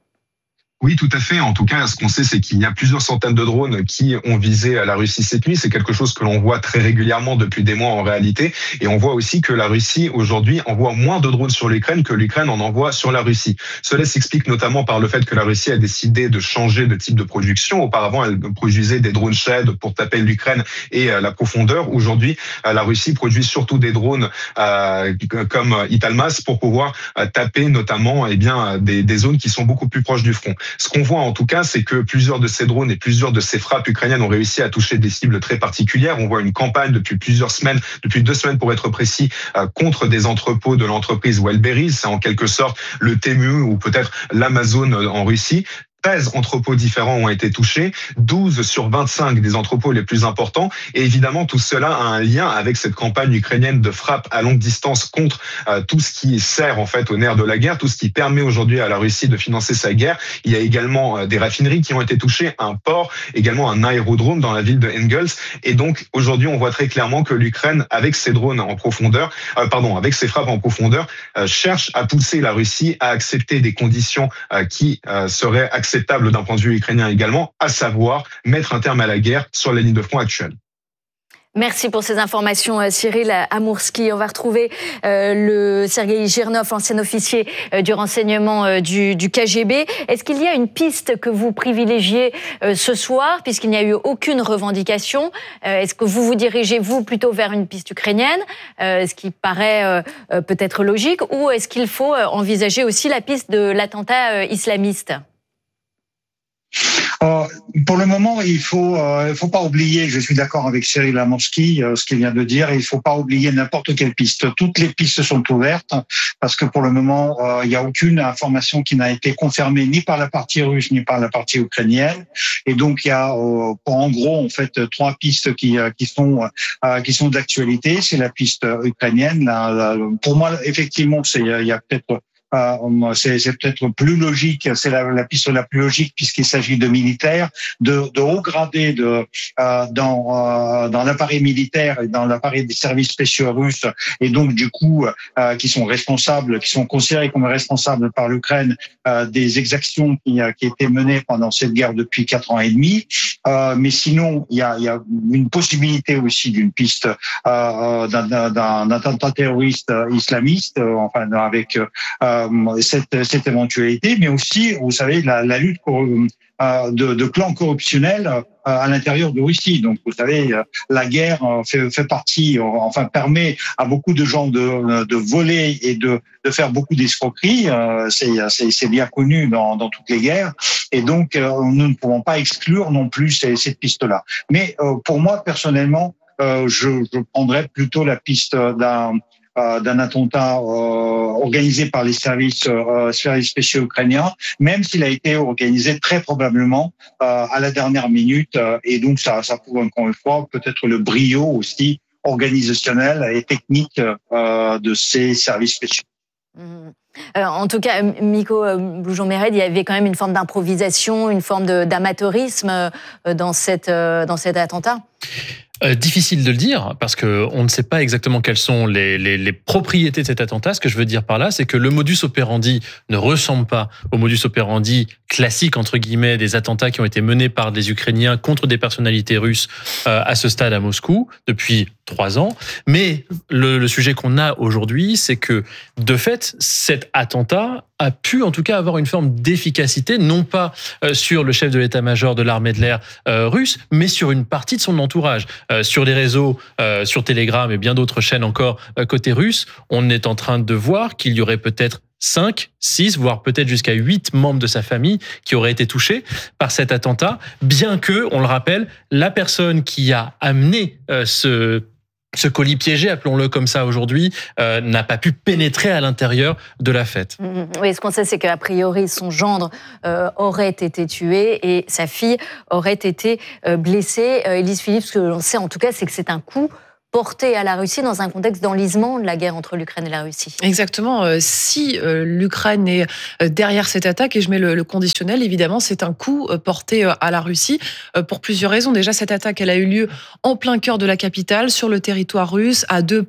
Oui, tout à fait. En tout cas, ce qu'on sait, c'est qu'il y a plusieurs centaines de drones qui ont visé la Russie cette nuit. C'est quelque chose que l'on voit très régulièrement depuis des mois en réalité. Et on voit aussi que la Russie, aujourd'hui, envoie moins de drones sur l'Ukraine que l'Ukraine en envoie sur la Russie. Cela s'explique notamment par le fait que la Russie a décidé de changer de type de production. Auparavant, elle produisait des drones Shed pour taper l'Ukraine et la profondeur. Aujourd'hui, la Russie produit surtout des drones euh, comme Italmas pour pouvoir taper notamment eh bien, des, des zones qui sont beaucoup plus proches du front. Ce qu'on voit en tout cas, c'est que plusieurs de ces drones et plusieurs de ces frappes ukrainiennes ont réussi à toucher des cibles très particulières. On voit une campagne depuis plusieurs semaines, depuis deux semaines pour être précis, contre des entrepôts de l'entreprise Wildberries. C'est en quelque sorte le Temu ou peut-être l'Amazon en Russie. treize entrepôts différents ont été touchés, douze sur vingt-cinq des entrepôts les plus importants. Et évidemment, tout cela a un lien avec cette campagne ukrainienne de frappe à longue distance contre euh, tout ce qui sert en fait au nerf de la guerre, tout ce qui permet aujourd'hui à la Russie de financer sa guerre. Il y a également euh, des raffineries qui ont été touchées, un port, également un aérodrome dans la ville de Engels. Et donc aujourd'hui, on voit très clairement que l'Ukraine, avec ses drones en profondeur, euh, pardon, avec ses frappes en profondeur, euh, cherche à pousser la Russie à accepter des conditions euh, qui euh, seraient acceptable d'un point de vue ukrainien également, à savoir mettre un terme à la guerre sur la ligne de front actuelle. Merci pour ces informations, Cyril Amourski. On va retrouver euh, le Sergueï Girnov, ancien officier euh, du renseignement euh, du, du K G B. Est-ce qu'il y a une piste que vous privilégiez euh, ce soir, puisqu'il n'y a eu aucune revendication? euh, Est-ce que vous vous dirigez, vous, plutôt vers une piste ukrainienne, euh, ce qui paraît euh, peut-être logique, ou est-ce qu'il faut envisager aussi la piste de l'attentat euh, islamiste? Euh, pour le moment, il faut, euh, il faut pas oublier. Je suis d'accord avec Cyril Amourski, euh, ce qu'il vient de dire. Il faut pas oublier n'importe quelle piste. Toutes les pistes sont ouvertes parce que pour le moment, euh, il y a aucune information qui n'a été confirmée ni par la partie russe ni par la partie ukrainienne. Et donc il y a, euh, en gros, en fait, trois pistes qui qui sont euh, qui sont d'actualité. C'est la piste ukrainienne. La, la, pour moi, effectivement, c'est il y a peut-être Euh, c'est, c'est peut-être plus logique, c'est la, la piste la plus logique puisqu'il s'agit de militaires, de, de haut gradés de, euh, dans, euh, dans l'appareil militaire et dans l'appareil des services spéciaux russes, et donc du coup euh, qui sont responsables, qui sont considérés comme responsables par l'Ukraine euh, des exactions qui, euh, qui étaient menées pendant cette guerre depuis quatre ans et demi. Euh, mais sinon, il y a, il y a une possibilité aussi d'une piste euh, d'un, d'un, d'un attentat terroriste islamiste, euh, enfin avec euh, Cette, cette éventualité, mais aussi, vous savez, la, la lutte euh, de, de clans corruptionnels euh, à l'intérieur de Russie. Donc, vous savez, la guerre fait, fait partie, enfin, permet à beaucoup de gens de, de voler et de, de faire beaucoup d'escroqueries. Euh, c'est, c'est, c'est bien connu dans, dans toutes les guerres. Et donc, euh, nous ne pouvons pas exclure non plus ces, cette piste-là. Mais euh, pour moi, personnellement, euh, je, je prendrais plutôt la piste d'un euh, d'un attentat euh, organisé par les services, euh, services spéciaux ukrainiens, même s'il a été organisé très probablement euh, à la dernière minute. Euh, et donc, ça, ça prouve encore une fois peut-être le brio aussi organisationnel et technique euh, de ces services spéciaux. Mmh. Euh, en tout cas, Miko Bloujon-Méred, il y avait quand même une forme d'improvisation, une forme de, d'amateurisme euh, dans, cette, euh, dans cet attentat. Euh, difficile de le dire parce que on ne sait pas exactement quelles sont les, les, les propriétés de cet attentat. Ce que je veux dire par là, c'est que le modus operandi ne ressemble pas au modus operandi classique entre guillemets des attentats qui ont été menés par des Ukrainiens contre des personnalités russes euh, à ce stade à Moscou depuis trois ans. Mais le, le sujet qu'on a aujourd'hui, c'est que de fait, cet attentat a pu en tout cas avoir une forme d'efficacité, non pas euh, sur le chef de l'état-major de l'armée de l'air euh, russe, mais sur une partie de son entourage. Euh, sur les réseaux, euh, sur Telegram et bien d'autres chaînes encore euh, côté russe, on est en train de voir qu'il y aurait peut-être cinq, six, voire peut-être jusqu'à huit membres de sa famille qui auraient été touchés par cet attentat, bien que, on le rappelle, la personne qui a amené euh, ce Ce colis piégé, appelons-le comme ça aujourd'hui, euh, n'a pas pu pénétrer à l'intérieur de la fête. Mmh. Oui, ce qu'on sait, c'est qu'a priori, son gendre euh, aurait été tué et sa fille aurait été euh, blessée. Euh, Élise Philippe, ce que l'on sait en tout cas, c'est que c'est un coup porté à la Russie dans un contexte d'enlisement de la guerre entre l'Ukraine et la Russie. Exactement. Si l'Ukraine est derrière cette attaque, et je mets le conditionnel, évidemment, c'est un coup porté à la Russie pour plusieurs raisons. Déjà, cette attaque, elle a eu lieu en plein cœur de la capitale, sur le territoire russe, à deux